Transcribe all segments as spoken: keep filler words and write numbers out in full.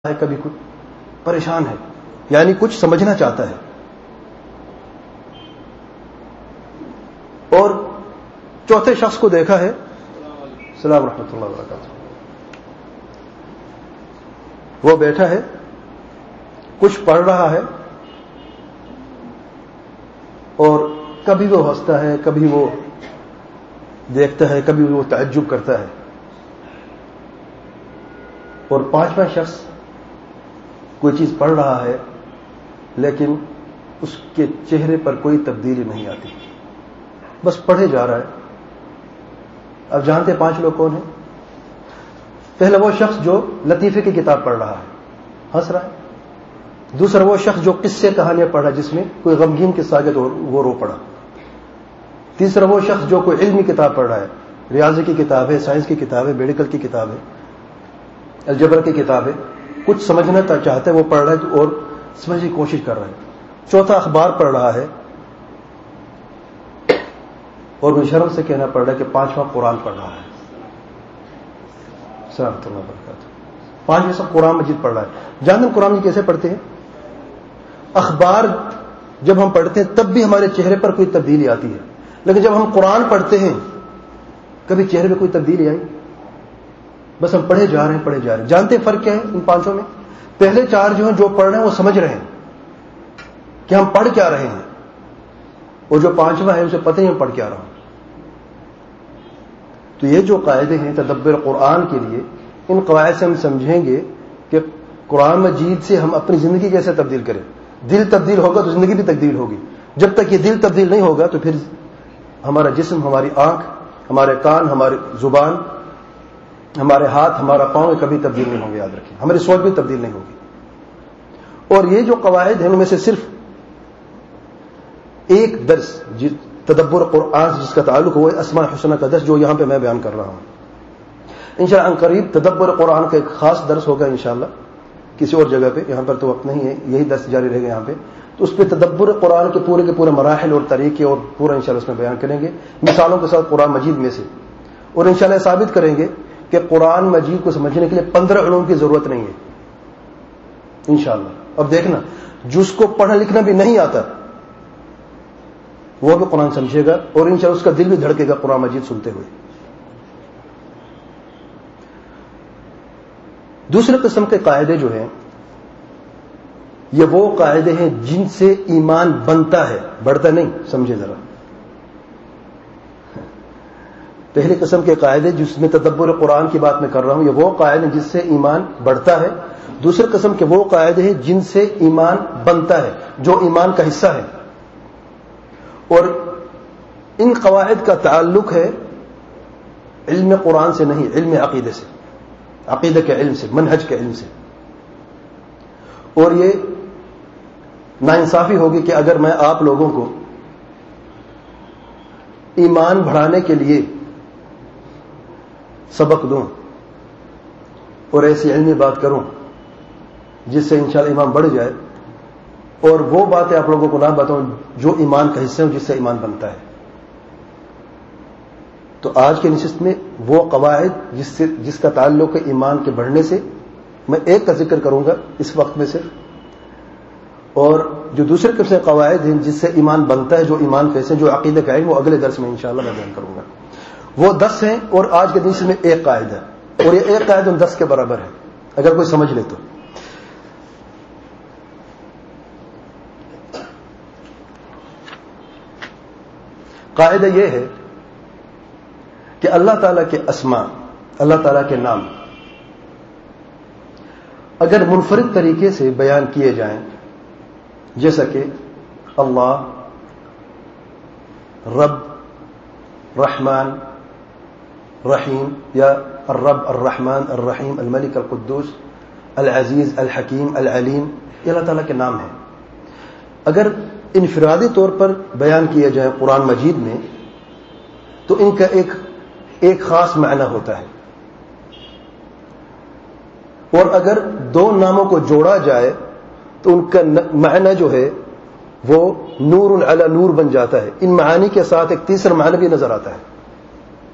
ہے، کبھی کچھ پریشان ہے، یعنی کچھ سمجھنا چاہتا ہے. اور چوتھے شخص کو دیکھا ہے، السلام ورحمۃ اللہ وبرکاتہ، وہ بیٹھا ہے، کچھ پڑھ رہا ہے اور کبھی وہ ہنستا ہے، کبھی وہ دیکھتا ہے، کبھی وہ تعجب کرتا ہے. اور پانچواں شخص کوئی چیز پڑھ رہا ہے لیکن اس کے چہرے پر کوئی تبدیلی نہیں آتی، بس پڑھے جا رہا ہے. اب جانتے پانچ لوگ کون ہیں؟ پہلا وہ شخص جو لطیفے کی کتاب پڑھ رہا ہے، ہنس رہا ہے. دوسرا وہ شخص جو قصے کہانیاں پڑھ رہا ہے، جس میں کوئی غمگین قصہ آگے تو وہ رو پڑا. تیسرا وہ شخص جو کوئی علمی کتاب پڑھ رہا ہے، ریاضی کی کتاب ہے، سائنس کی کتاب ہے، میڈیکل کی کتاب ہے، الجبر کی کتاب ہے، کچھ سمجھنا چاہتا ہے، وہ پڑھ رہا ہے اور سمجھنے کی کوشش کر رہا ہے. چوتھا اخبار پڑھ رہا ہے اور مجھے شرم سے کہنا پڑ رہا ہے کہ پانچواں قرآن پڑھ رہا ہے. السلام علیکم وبرکاتہ. پانچویں سب قرآن مجید پڑھ رہا ہے. جانتے ہیں قرآن کیسے پڑھتے ہیں؟ اخبار جب ہم پڑھتے ہیں تب بھی ہمارے چہرے پر کوئی تبدیلی آتی ہے، لیکن جب ہم قرآن پڑھتے ہیں کبھی چہرے پہ کوئی تبدیلی آئی؟ بس ہم پڑھے جا رہے ہیں پڑھے جا رہے ہیں. جانتے ہیں فرق کیا ہے ان پانچوں میں؟ پہلے چار جو ہیں جو پڑھ رہے ہیں وہ سمجھ رہے ہیں کہ ہم پڑھ کیا رہے ہیں، اور جو پانچواں ہے اسے پتہ نہیں ہم پڑھ کیا رہا ہوں. تو یہ جو قاعدے ہیں تدبر قرآن کے لیے، ان قواعد سے ہم سمجھیں گے کہ قرآن مجید سے ہم اپنی زندگی کیسے تبدیل کریں. دل تبدیل ہوگا تو زندگی بھی تبدیل ہوگی. جب تک یہ دل تبدیل نہیں ہوگا تو پھر ہمارا جسم، ہماری آنکھ، ہمارے کان، ہماری زبان، ہمارے ہاتھ، ہمارا پاؤں کبھی تبدیل نہیں ہوں گے. یاد رکھیں، ہماری سوچ بھی تبدیل نہیں ہوگی. اور یہ جو قواعد ہیں ان میں سے صرف ایک درس تدبر قرآن جس کا تعلق ہوا اسماء الحسنہ کا درس جو یہاں پہ میں بیان کر رہا ہوں. انشاءاللہ ان قریب تدبر قرآن کا ایک خاص درس ہوگا انشاءاللہ کسی اور جگہ پہ، یہاں پر تو وقت نہیں ہے، یہی درس جاری رہے گا یہاں پہ. تو اس پہ تدبر قرآن کے پورے کے پورے مراحل اور طریقے اور پورا انشاءاللہ اس میں بیان کریں گے مثالوں کے ساتھ قرآن مجید میں سے. اور انشاءاللہ ثابت کریں گے کہ قرآن مجید کو سمجھنے کے لیے پندرہ علوم کی ضرورت نہیں ہے انشاءاللہ. اب دیکھنا، جس کو پڑھنا لکھنا بھی نہیں آتا وہ بھی قرآن سمجھے گا اور انشاءاللہ اس کا دل بھی دھڑکے گا قرآن مجید سنتے ہوئے. دوسرے قسم کے قاعدے جو ہیں یہ وہ قاعدے ہیں جن سے ایمان بنتا ہے، بڑھتا نہیں. سمجھے ذرا، پہلی قسم کے قاعدے جس میں تدبر قرآن کی بات میں کر رہا ہوں یہ وہ قاعدے جس سے ایمان بڑھتا ہے. دوسرے قسم کے وہ قاعدے ہیں جن سے ایمان بنتا ہے، جو ایمان کا حصہ ہے. اور ان قواعد کا تعلق ہے علم قرآن سے نہیں، علم عقیدے سے، عقیدہ کے علم سے، منہج کے علم سے. اور یہ ناانصافی ہوگی کہ اگر میں آپ لوگوں کو ایمان بڑھانے کے لیے سبق دوں اور ایسی علمی بات کروں جس سے انشاءاللہ ایمان بڑھ جائے، اور وہ باتیں آپ لوگوں کو نہ بتاؤں جو ایمان کا حصہ ہے جس سے ایمان بنتا ہے. تو آج کے نشست میں وہ قواعد جس سے جس کا تعلق ہے ایمان کے بڑھنے سے، میں ایک کا ذکر کروں گا اس وقت میں صرف، اور جو دوسرے قسم کے قواعد ہیں جس سے ایمان بنتا ہے، جو ایمان کا حصہ ہے، جو عقیدہ کا علم، وہ اگلے درس میں انشاءاللہ میں بیان کروں گا. وہ دس ہیں اور آج کے دن میں ایک قاعدہ ہے، اور یہ ایک قاعدہ ان دس کے برابر ہے اگر کوئی سمجھ لے تو. قاعدہ یہ ہے کہ اللہ تعالیٰ کے اسماء، اللہ تعالیٰ کے نام اگر منفرد طریقے سے بیان کیے جائیں، جیسا کہ اللہ، رب، رحمان، رحیم، یا الرب، الرحمن، الرحیم، الملک، القدوس، العزیز، الحکیم، العلیم، یہ اللہ تعالیٰ کے نام ہیں. اگر انفرادی طور پر بیان کیے جائیں قرآن مجید میں تو ان کا ایک ایک خاص معنی ہوتا ہے، اور اگر دو ناموں کو جوڑا جائے تو ان کا معنی جو ہے وہ نور علی نور بن جاتا ہے. ان معانی کے ساتھ ایک تیسرا معنی بھی نظر آتا ہے.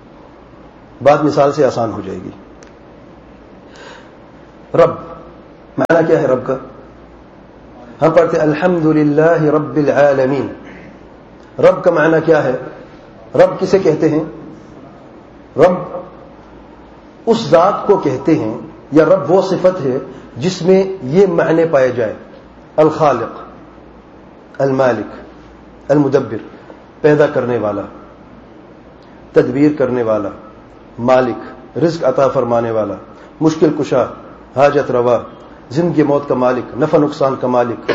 بات مثال سے آسان ہو جائے گی. رب معنی کیا ہے رب کا؟ ہم پڑھتے الحمدللہ رب العالمین. رب کا معنی کیا ہے؟ رب کسے کہتے ہیں؟ رب اس ذات کو کہتے ہیں، یا رب وہ صفت ہے جس میں یہ معنی پائے جائے: الخالق، المالک، المدبر، پیدا کرنے والا، تدبیر کرنے والا، مالک، رزق عطا فرمانے والا، مشکل کشا، حاجت روا، زندگی موت کا مالک، نفع نقصان کا مالک،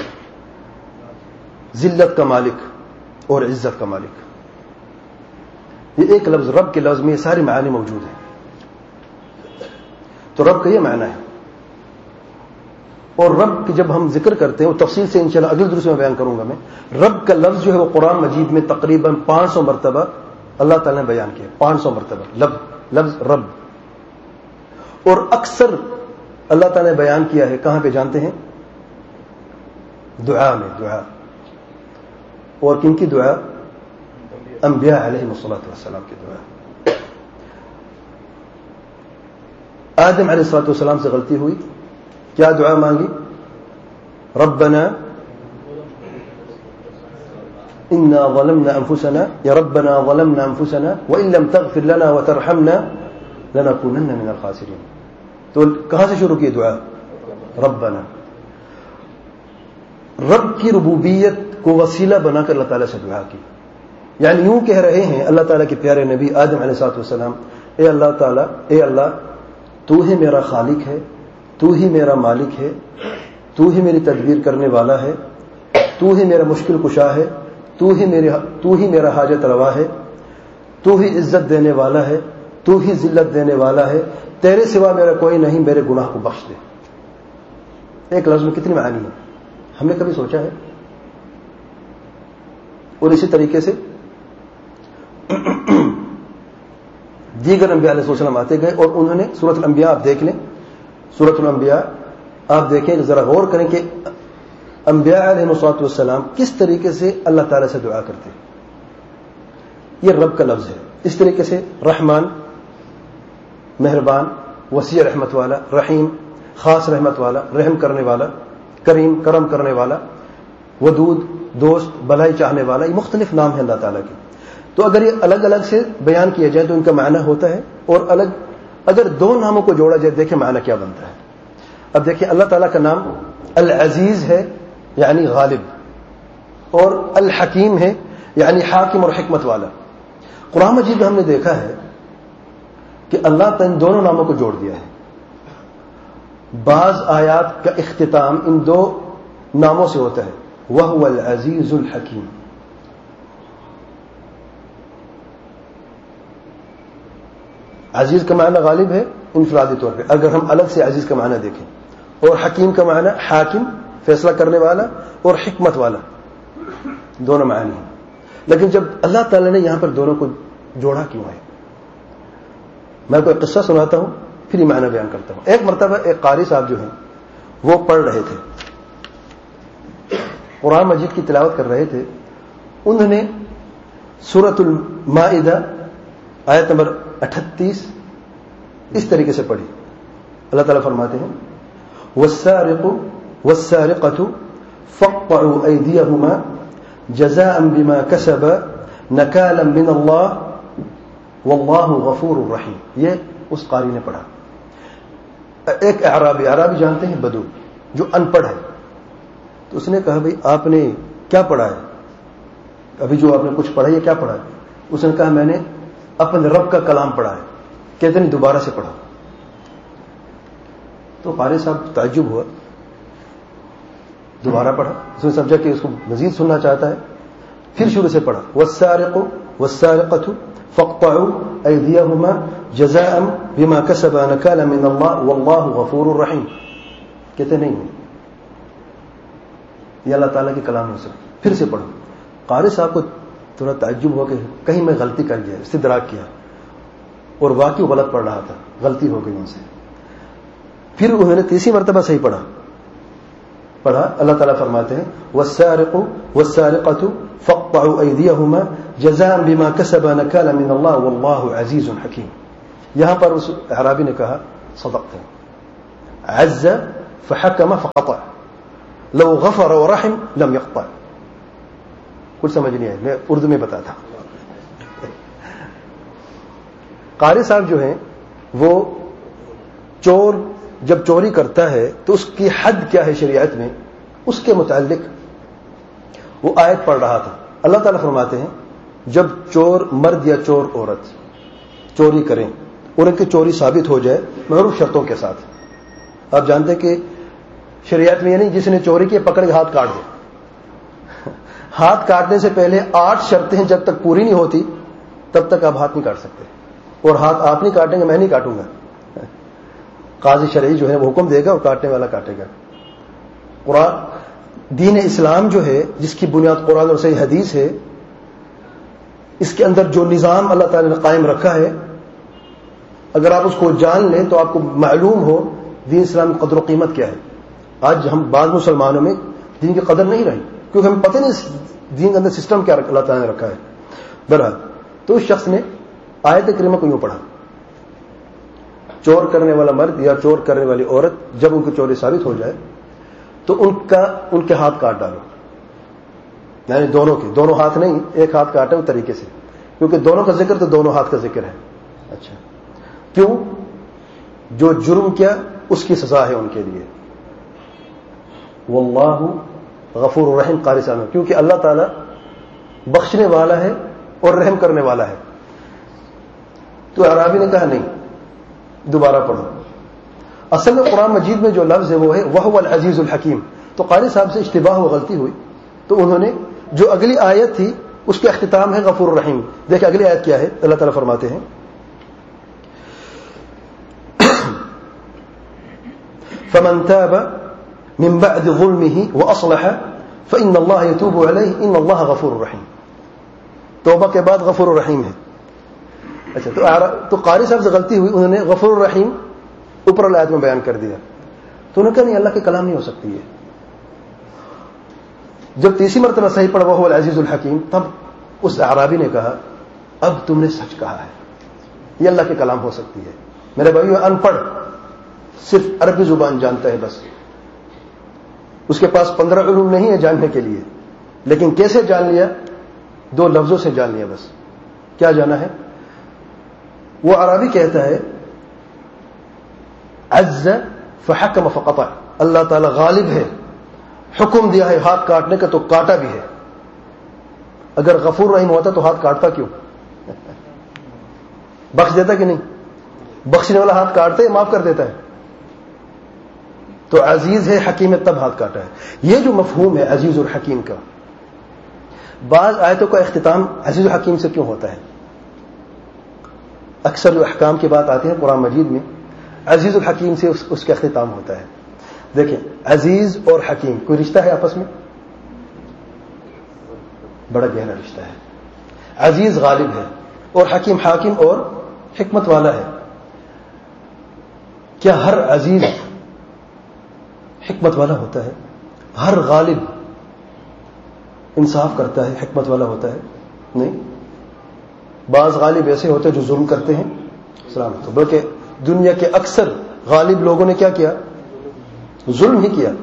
ذلت کا مالک اور عزت کا مالک. یہ ایک لفظ رب کے لفظ میں یہ سارے معنی موجود ہیں. تو رب کا یہ معنی ہے. اور رب کی جب ہم ذکر کرتے ہیں وہ تفصیل سے انشاءاللہ اگلے درس میں بیان کروں گا میں. رب کا لفظ جو ہے وہ قرآن مجید میں تقریباً پانچ سو مرتبہ اللہ تعالیٰ نے بیان کیا. پانچ سو مرتبہ لفظ لفظ رب. اور اکثر اللہ تعالیٰ نے بیان کیا ہے کہاں پہ جانتے ہیں؟ دعا میں. دعا اور کن کی دعا؟ انبیاء علیہ الصلوۃ والسلام کی دعا. آدم علیہ الصلوۃ والسلام سے غلطی ہوئی، کیا دعا مانگی؟ ربنا انا ظلمنا انفسنا، یا ربنا ظلمنا انفسنا وان لم تغفر لنا وترحمنا لنكونن من الخاسرین. تو کہاں سے شروع کی دعا؟ ربنا. رب کی ربوبیت کو وسیلہ بنا کر اللہ تعالیٰ سے دعا کی. یعنی یوں کہہ رہے ہیں اللہ تعالیٰ کے پیارے نبی آدم علیہ الصلوۃ والسلام: اے اللہ تعالیٰ، اے اللہ، تو ہی میرا خالق ہے، تو ہی میرا مالک ہے، تو ہی میری تدبیر کرنے والا ہے، تو ہی میرا مشکل کشا ہے، تو ہی میرے تو ہی میرا حاجت روا ہے، تو ہی عزت دینے والا ہے، تو ہی ذلت دینے والا ہے، تیرے سوا میرا کوئی نہیں، میرے گناہ کو بخش دے. ایک لفظ میں کتنی معانی ہے، ہم نے کبھی سوچا ہے؟ اور اسی طریقے سے دیگر انبیاء علیہ السلام آتے گئے اور انہوں نے سورۃ الانبیاء آپ دیکھ لیں. سورۃ الانبیاء آپ دیکھیں، ذرا غور کریں کہ انبیاء علیہ الصلوۃ والسلام کس طریقے سے اللہ تعالیٰ سے دعا کرتے ہیں. یہ رب کا لفظ ہے. اس طریقے سے رحمان، مہربان، وسیع رحمت والا، رحیم، خاص رحمت والا، رحم کرنے والا، کریم، کرم کرنے والا، ودود، دوست، بھلائی چاہنے والا. یہ مختلف نام ہیں اللہ تعالیٰ کے. تو اگر یہ الگ الگ سے بیان کیا جائے تو ان کا معنی ہوتا ہے، اور الگ اگر دو ناموں کو جوڑا جائے دیکھیں معنی کیا بنتا ہے. اب دیکھیں اللہ تعالیٰ کا نام العزیز ہے یعنی غالب، اور الحکیم ہے یعنی حاکم اور حکمت والا. قرآن مجید میں ہم نے دیکھا ہے کہ اللہ تعالیٰ ان دونوں ناموں کو جوڑ دیا ہے. بعض آیات کا اختتام ان دو ناموں سے ہوتا ہے، وَهُوَ الْعَزِيزُ الْحَكِيمُ. عزیز کا معنی غالب ہے انفرادی طور پہ، اگر ہم الگ سے عزیز کا معنی دیکھیں، اور حکیم کا معنی حاکم، فیصلہ کرنے والا، اور حکمت والا، دونوں معنی ہیں. لیکن جب اللہ تعالی نے یہاں پر دونوں کو جوڑا کیوں ہے؟ میں کوئی قصہ سناتا ہوں پھر یہ معنی بیان کرتا ہوں. ایک مرتبہ ایک قاری صاحب جو ہیں وہ پڑھ رہے تھے، قرآن مجید کی تلاوت کر رہے تھے. انہوں نے سورۃ المائدہ آیت نمبر اٹھتیس اس طریقے سے پڑھی. اللہ تعالیٰ فرماتے ہیں والسارق والسارقة فاقطعوا أيديهما جزاء بما كسبا نكالا من الله والله غفور رحيم. یہ اس قاری نے پڑھا. ایک اعرابی، اعرابی جانتے ہیں بدو، جو ان پڑھ ہے. تو اس نے کہا بھئی آپ نے کیا پڑھا ہے؟ ابھی جو آپ نے کچھ پڑھا ہے کیا پڑھا ہے؟ اس نے کہا میں نے اپنے رب کا کلام پڑھا ہے. کہتے ہیں دوبارہ سے پڑھا. تو قاری صاحب تعجب ہوا، دوبارہ پڑھا. اس نے سمجھا کہ اس کو مزید سننا چاہتا ہے، پھر شروع سے پڑھا والسارق والسارقة فاقطعوا أيديهما جزاء بما كسبا نكالا من الله والله غفور رحيم. کہتے نہیں یہ اللہ تعالیٰ کی کلام نہیں سن. پھر سے پڑھو. قاری صاحب کو تھوڑا تعجب ہوا کہ کہیں میں غلطی کر گیا، استدراک کیا، اور واقعی غلط پڑھ رہا تھا، غلطی ہو گئی ان سے. پھر انہوں نے تیسری مرتبہ صحیح پڑھا پڑھا اللہ تعالیٰ فرماتے ہیں والسارق والسارقة فاقطعوا أيديهما جزاء بما كسبا نكالا من الله والله عزيز حكيم. یہاں پر اس اعرابی نے کہا صدقت. عز فحکم فقطع لو غفر ورحم لم يقطع. کچھ سمجھ نہیں آئی, میں اردو میں بتاتا ہوں. قاری صاحب جو ہیں وہ چور جب چوری کرتا ہے تو اس کی حد کیا ہے شریعت میں, اس کے متعلق وہ آیت پڑھ رہا تھا. اللہ تعالیٰ فرماتے ہیں جب چور مرد یا چور عورت چوری کریں اور ان کی چوری ثابت ہو جائے معروف شرطوں کے ساتھ. آپ جانتے ہیں کہ شریعت میں یہ نہیں جس نے چوری کی پکڑ کے ہاتھ کاٹ دے. ہاتھ کاٹنے سے پہلے آٹھ شرطیں جب تک پوری نہیں ہوتی تب تک آپ ہاتھ نہیں کاٹ سکتے. اور ہاتھ آپ نہیں کاٹیں گے, میں نہیں کاٹوں گا. قاضی شرعی جو ہے وہ حکم دے گا اور کاٹنے والا کاٹے گا. قرآن دین اسلام جو ہے جس کی بنیاد قرآن اور صحیح حدیث ہے, اس کے اندر جو نظام اللہ تعالی نے قائم رکھا ہے اگر آپ اس کو جان لیں تو آپ کو معلوم ہو دین اسلام کی قدر و قیمت کیا ہے. آج ہم بعض مسلمانوں میں دین کی قدر نہیں رہی کیونکہ ہمیں پتہ نہیں دین کے اندر سسٹم کیا اللہ تعالی نے رکھا ہے. بہرحال تو اس شخص نے آیت کریمہ کو یوں پڑھا, چور کرنے والا مرد یا چور کرنے والی عورت جب ان کی چوری ثابت ہو جائے تو ان کا ان کے ہاتھ کاٹ ڈالو. یعنی دونوں کے, دونوں ہاتھ نہیں, ایک ہاتھ کاٹے اس طریقے سے, کیونکہ دونوں کا ذکر تو دونوں ہاتھ کا ذکر ہے. اچھا کیوں؟ جو جرم کیا اس کی سزا ہے ان کے لیے. واللہ غفور الرحیم. قاری صاحب, کیونکہ اللہ تعالی بخشنے والا ہے اور رحم کرنے والا ہے. تو عربی نے کہا نہیں, دوبارہ پڑھو. اصل میں قرآن مجید میں جو لفظ ہے وہ ہے وَهُوَ الْعَزِيزُ الْحَكِيمُ. تو قاری صاحب سے اشتباہ و غلطی ہوئی تو انہوں نے جو اگلی آیت تھی اس کا اختتام ہے غفور الرحیم. دیکھیں اگلی آیت کیا ہے. اللہ تعالیٰ فرماتے ہیں فَمَن تَابَ مِن بَعْدِ ظُلْمِهِ وَأَصْلَحَ فَإِنَّ اللَّهَ يَتُوبُ عَلَيْهِ إِنَّ اللَّهَ غَفُورٌ رَحِيمٌ. توبہ کے بعد غفور الرحیم ہے. اچھا تو تو قاری صاحب سے غلطی ہوئی, انہوں نے غفور الرحیم اوپر والے آیت میں بیان کر دیا. تو انہوں نے کہا نہیں, اللہ کے کلام نہیں ہو سکتی ہے. جب تیسری مرتبہ صحیح پڑھا وَهُوَ الْعَزِيزُ الْحَكِيمُ تب اس اعرابی نے کہا اب تم نے سچ کہا ہے, یہ اللہ کے کلام ہو سکتی ہے. میرے بھائیو ان پڑھ صرف عربی زبان جانتا ہے بس, اس کے پاس پندرہ علوم نہیں ہے جاننے کے لیے, لیکن کیسے جان لیا؟ دو لفظوں سے جان لیا بس. کیا جانا ہے؟ وہ عربی کہتا ہے عز فحکم فقطع. اللہ تعالی غالب ہے, حکم دیا ہے ہاتھ کاٹنے کا تو کاٹا بھی ہے. اگر غفور رحیم ہوتا تو ہاتھ کاٹتا کیوں؟ بخش دیتا کہ نہیں؟ بخشنے والا ہاتھ کاٹتا ہے, معاف کر دیتا ہے. تو عزیز ہے, حکیم ہے, تب ہاتھ کاٹا ہے. یہ جو مفہوم ہے عزیز اور حکیم کا, بعض آیتوں کا اختتام عزیز و حکیم سے کیوں ہوتا ہے؟ اکثر جو احکام کی بات آتی ہے قرآن مجید میں عزیز الحکیم سے اس, اس کا اختتام ہوتا ہے. دیکھیں عزیز اور حکیم کوئی رشتہ ہے آپس میں؟ بڑا گہرا رشتہ ہے. عزیز غالب ہے اور حکیم حاکم اور حکمت والا ہے. کیا ہر عزیز حکمت والا ہوتا ہے؟ ہر غالب انصاف کرتا ہے, حکمت والا ہوتا ہے؟ نہیں. بعض غالب ایسے ہوتے ہیں جو ظلم کرتے ہیں, سلامت. بلکہ دنیا کے اکثر غالب لوگوں نے کیا کیا؟ ظلم ہی کیا.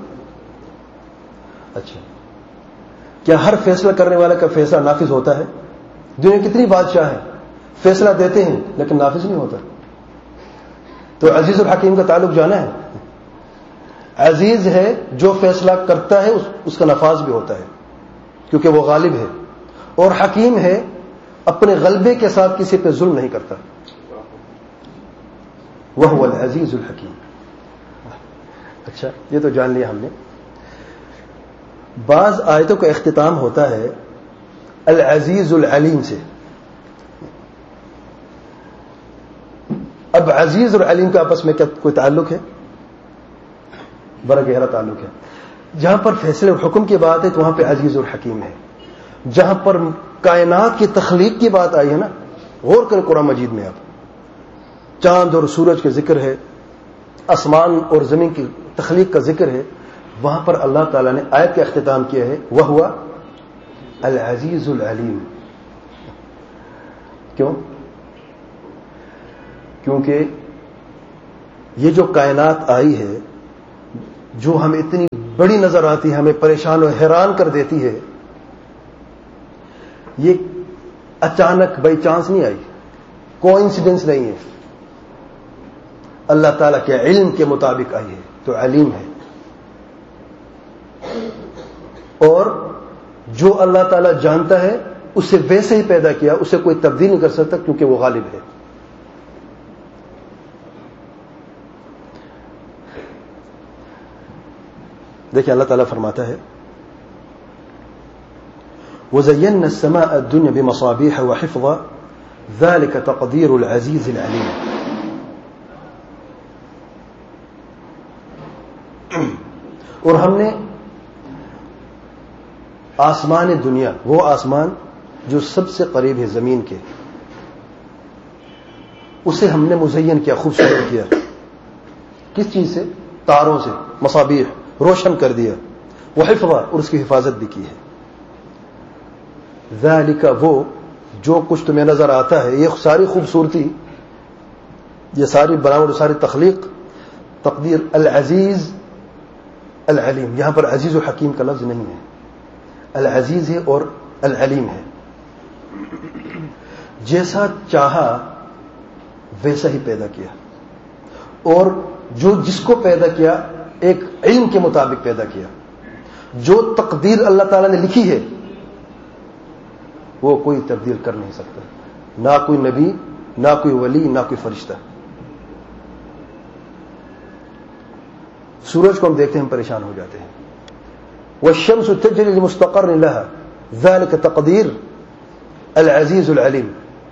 اچھا کیا ہر فیصلہ کرنے والا کا فیصلہ نافذ ہوتا ہے؟ دنیا کتنی بادشاہ ہیں فیصلہ دیتے ہیں لیکن نافذ نہیں ہوتا. تو عزیز اور حکیم کا تعلق جانا ہے. عزیز ہے جو فیصلہ کرتا ہے اس, اس کا نفاذ بھی ہوتا ہے کیونکہ وہ غالب ہے, اور حکیم ہے اپنے غلبے کے ساتھ کسی پہ ظلم نہیں کرتا. وَهُوَ الْعَزِيزُ الْحَكِيمُ. اچھا یہ تو جان لیا ہم نے. بعض آیتوں کا اختتام ہوتا ہے العزیز العلیم سے. اب عزیز اور علیم کا آپس میں کیا کوئی تعلق ہے؟ بڑا گہرا تعلق ہے. جہاں پر فیصلے اور حکم کی بات ہے تو وہاں پہ عزیز اور حکیم ہے. جہاں پر کائنات کی تخلیق کی بات آئی ہے نا, غور کریں قرآن مجید میں, آپ چاند اور سورج کا ذکر ہے, آسمان اور زمین کی تخلیق کا ذکر ہے, وہاں پر اللہ تعالیٰ نے آیت کا اختتام کیا ہے وَهُوَ الْعَزِيزُ الْعَلِيمُ. کیوں؟ کیونکہ یہ جو کائنات آئی ہے جو ہمیں اتنی بڑی نظر آتی ہے, ہمیں پریشان و حیران کر دیتی ہے, یہ اچانک بائی چانس نہیں آئی, کوئنسیڈنس نہیں ہے, اللہ تعالیٰ کے علم کے مطابق آئی ہے, تو علیم ہے. اور جو اللہ تعالیٰ جانتا ہے اسے ویسے ہی پیدا کیا, اسے کوئی تبدیل نہیں کر سکتا کیونکہ وہ غالب ہے. دیکھیں اللہ تعالیٰ فرماتا ہے وَزَيَّنَّا السَّمَاءَ الدُّنْيَا بِمَصَابِيحَ وَحِفْظًا ذَلِكَ تَقْدِيرُ الْعَزِيزِ الْعَلِيمِ. اور ہم نے آسمان دنیا, وہ آسمان جو سب سے قریب ہے زمین کے, اسے ہم نے مزین کیا, خوبصورت کیا. کس چیز سے؟ تاروں سے, مصابیح, روشن کر دیا. وحفظا, اور اس کی حفاظت بھی کی ہے. ذالک, وہ جو کچھ تمہیں نظر آتا ہے, یہ ساری خوبصورتی, یہ ساری بناوٹ, ساری تخلیق, تقدیر العزیز العلیم. یہاں پر عزیز و حکیم کا لفظ نہیں ہے, العزیز ہے اور العلیم ہے. جیسا چاہا ویسا ہی پیدا کیا, اور جو جس کو پیدا کیا ایک علم کے مطابق پیدا کیا. جو تقدیر اللہ تعالیٰ نے لکھی ہے وہ کوئی تبدیل کر نہیں سکتا, نہ کوئی نبی, نہ کوئی ولی, نہ کوئی فرشتہ. سورج کو ہم دیکھتے ہیں ہم پریشان ہو جاتے ہیں. والشمس تجری لمستقر لها ذلك تقدیر العزیز العلیم.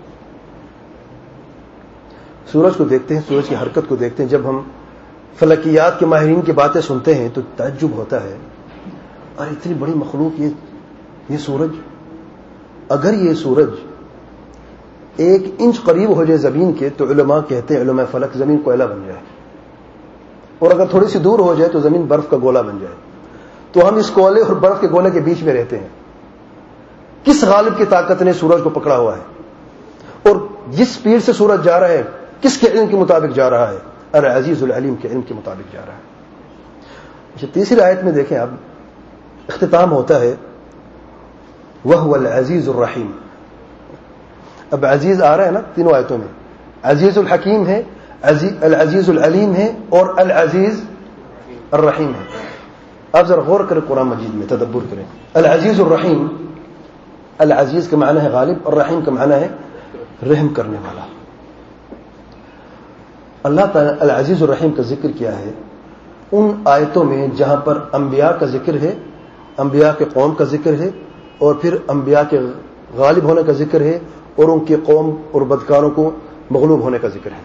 سورج کو دیکھتے ہیں, سورج کی حرکت کو دیکھتے ہیں. جب ہم فلکیات کے ماہرین کی باتیں سنتے ہیں تو تعجب ہوتا ہے, اور اتنی بڑی مخلوق یہ یہ سورج, اگر یہ سورج ایک انچ قریب ہو جائے زمین کے تو علماء کہتے ہیں, علماء فلک, زمین کوئلہ بن جائے, اور اگر تھوڑی سی دور ہو جائے تو زمین برف کا گولا بن جائے. تو ہم اس کوئلے اور برف کے گولے کے بیچ میں رہتے ہیں. کس غالب کی طاقت نے سورج کو پکڑا ہوا ہے, اور جس سپیڈ سے سورج جا رہا ہے کس کے علم کے مطابق جا رہا ہے؟ العزیز العلیم کے علم کے مطابق جا رہا ہے. اچھا, تیسری آیت میں دیکھیں اب اختتام ہوتا ہے وَهُوَ الْعَزِيزُ الرَّحِيمُ. اب عزیز آ رہا ہے نا تینوں آیتوں میں, عزیز الحکیم ہے, العزیز العلیم ہے, اور العزیز الرحیم ہے. آپ ذرا غور کریں قرآن مجید میں, تدبر کریں. العزیز الرحیم, العزیز کا معنی ہے غالب, الرحیم کا معنی ہے رحم کرنے والا. اللہ تعالیٰ العزیز الرحیم کا ذکر کیا ہے ان آیتوں میں جہاں پر انبیاء کا ذکر ہے, انبیاء کے قوم کا ذکر ہے, اور پھر انبیاء کے غالب ہونے کا ذکر ہے, اور ان کی قوم اور بدکاروں کو مغلوب ہونے کا ذکر ہے.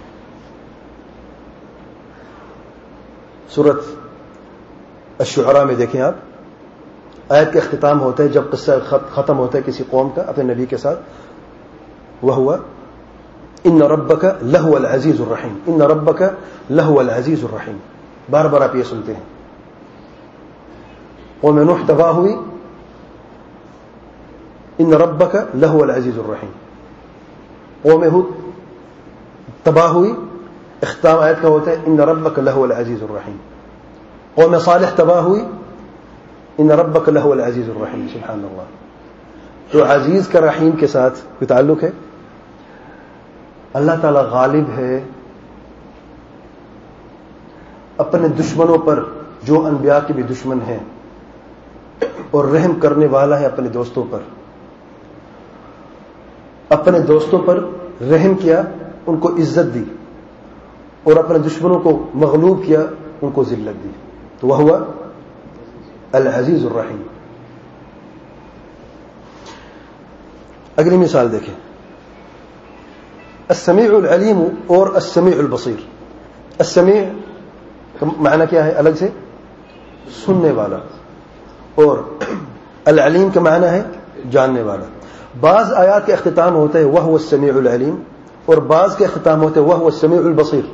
سورۃ الشعراء میں دیکھیں آپ, آیت کا اختتام ہوتا ہے جب قصہ ختم ہوتا ہے کسی قوم کا اپنے نبی کے ساتھ, وَهُوَ إِنَّ رَبَّكَ لَهُوَ الْعَزِيزُ الرَّحِيمُ. إِنَّ رَبَّكَ لَهُوَ الْعَزِيزُ الرَّحِيمُ. بار بار آپ یہ سنتے ہیں. قوم نوح تباہ ہوئی, إِنَّ رَبَّكَ لَهُوَ الْعَزِيزُ الرَّحِيمُ. قوم ہود تباہ ہوئی, اختتام آیت کا ہوتا ہے إِنَّ رَبَّكَ لَهُوَ الْعَزِيزُ الرَّحِيمُ. قوم صالح تباہ ہوئی, إِنَّ رَبَّكَ لَهُوَ الْعَزِيزُ الرَّحِيمُ. سبحان اللہ. تو عزیز کا رحیم کے ساتھ کوئی تعلق ہے؟ اللہ تعالیٰ غالب ہے اپنے دشمنوں پر جو انبیاء کے بھی دشمن ہیں, اور رحم کرنے والا ہے اپنے دوستوں پر. اپنے دوستوں پر رحم کیا, ان کو عزت دی, اور اپنے دشمنوں کو مغلوب کیا, ان کو ذلت دی. تو وہ ہوا العزیز الرحیم. اگلی مثال دیکھیں, السمیع العلیم اور السمیع البصیر. السمیع کا معنی کیا ہے الگ سے؟ سننے والا, اور العلیم کا معنی ہے جاننے والا. بعض آیات کا اختتام ہوتا ہے وَهُوَ السَّمِيعُ الْعَلِيمُ, اور بعض کا اختتام ہوتا ہے وَهُوَ السَّمِيعُ الْبَصِيرُ.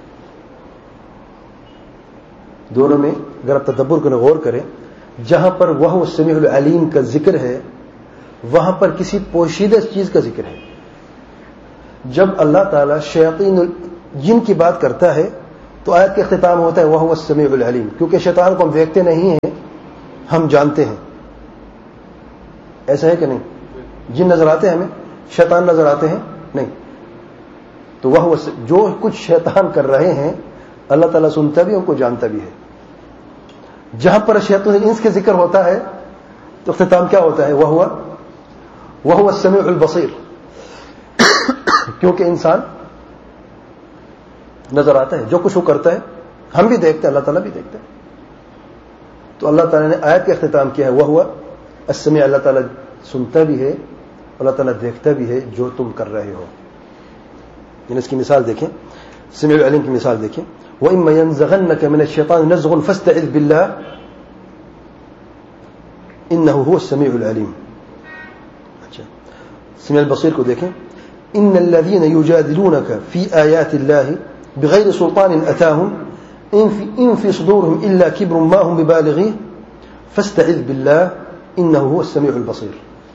دونوں میں اگر آپ تدبر کریں, غور کریں, جہاں پر وَهُوَ السَّمِيعُ الْعَلِيمُ کا ذکر ہے وہاں پر کسی پوشیدہ چیز کا ذکر ہے. جب اللہ تعالیٰ شیاطین جن کی بات کرتا ہے تو آیت کا اختتام ہوتا ہے وَهُوَ السَّمِيعُ الْعَلِيمُ، کیونکہ شیطان کو ہم دیکھتے نہیں ہیں، ہم جانتے ہیں. ایسا ہے کہ نہیں؟ جن نظر آتے ہیں ہمیں، شیطان نظر آتے ہیں نہیں. تو وہ جو کچھ شیطان کر رہے ہیں اللہ تعالیٰ سنتا بھی، ان کو جانتا بھی ہے. جہاں پر شیطان انس کے ذکر ہوتا ہے تو اختتام کیا ہوتا ہے؟ وَهُوَ وَهُوَ السَّمِيعُ الْبَصِيرُ، کیونکہ انسان نظر آتا ہے، جو کچھ وہ کرتا ہے ہم بھی دیکھتے ہیں، اللہ تعالیٰ بھی دیکھتا ہے. تو اللہ تعالیٰ نے آیت کا اختتام کیا ہے وَهُوَ السَّمِيعُ، اللہ تعالیٰ سنتا بھی ہے، اللہ تعالیٰ دیکھتا بھی ہے جو تم کر رہے ہو. یعنی اس کی مثال دیکھیں، سمیع العلیم کی مثال دیکھیں. وَإِمَّا يَنزَغَنَّكَ مِنَ الشَّيْطَانِ نَزْغٌ فَاسْتَعِذْ بِاللَّهِ إِنَّهُ هُوَ السَّمِيعُ الْعَلِيمُ. اچھا، سمیع البصیر کو دیکھیں. إِنَّ الَّذِينَ يُجَادِلُونَكَ فِي آيَاتِ اللَّهِ بِغَيْرِ سُلْطَانٍ أَتَاهُمْ إِنْ فِي صُدُورِهِمْ إِلَّا كِبْرٌ مَّا هُمْ بِبَالِغِيهِ فَاسْتَعِذْ بِاللَّهِ إِنَّهُ هُوَ السَّمِيعُ الْبَصِيرُ.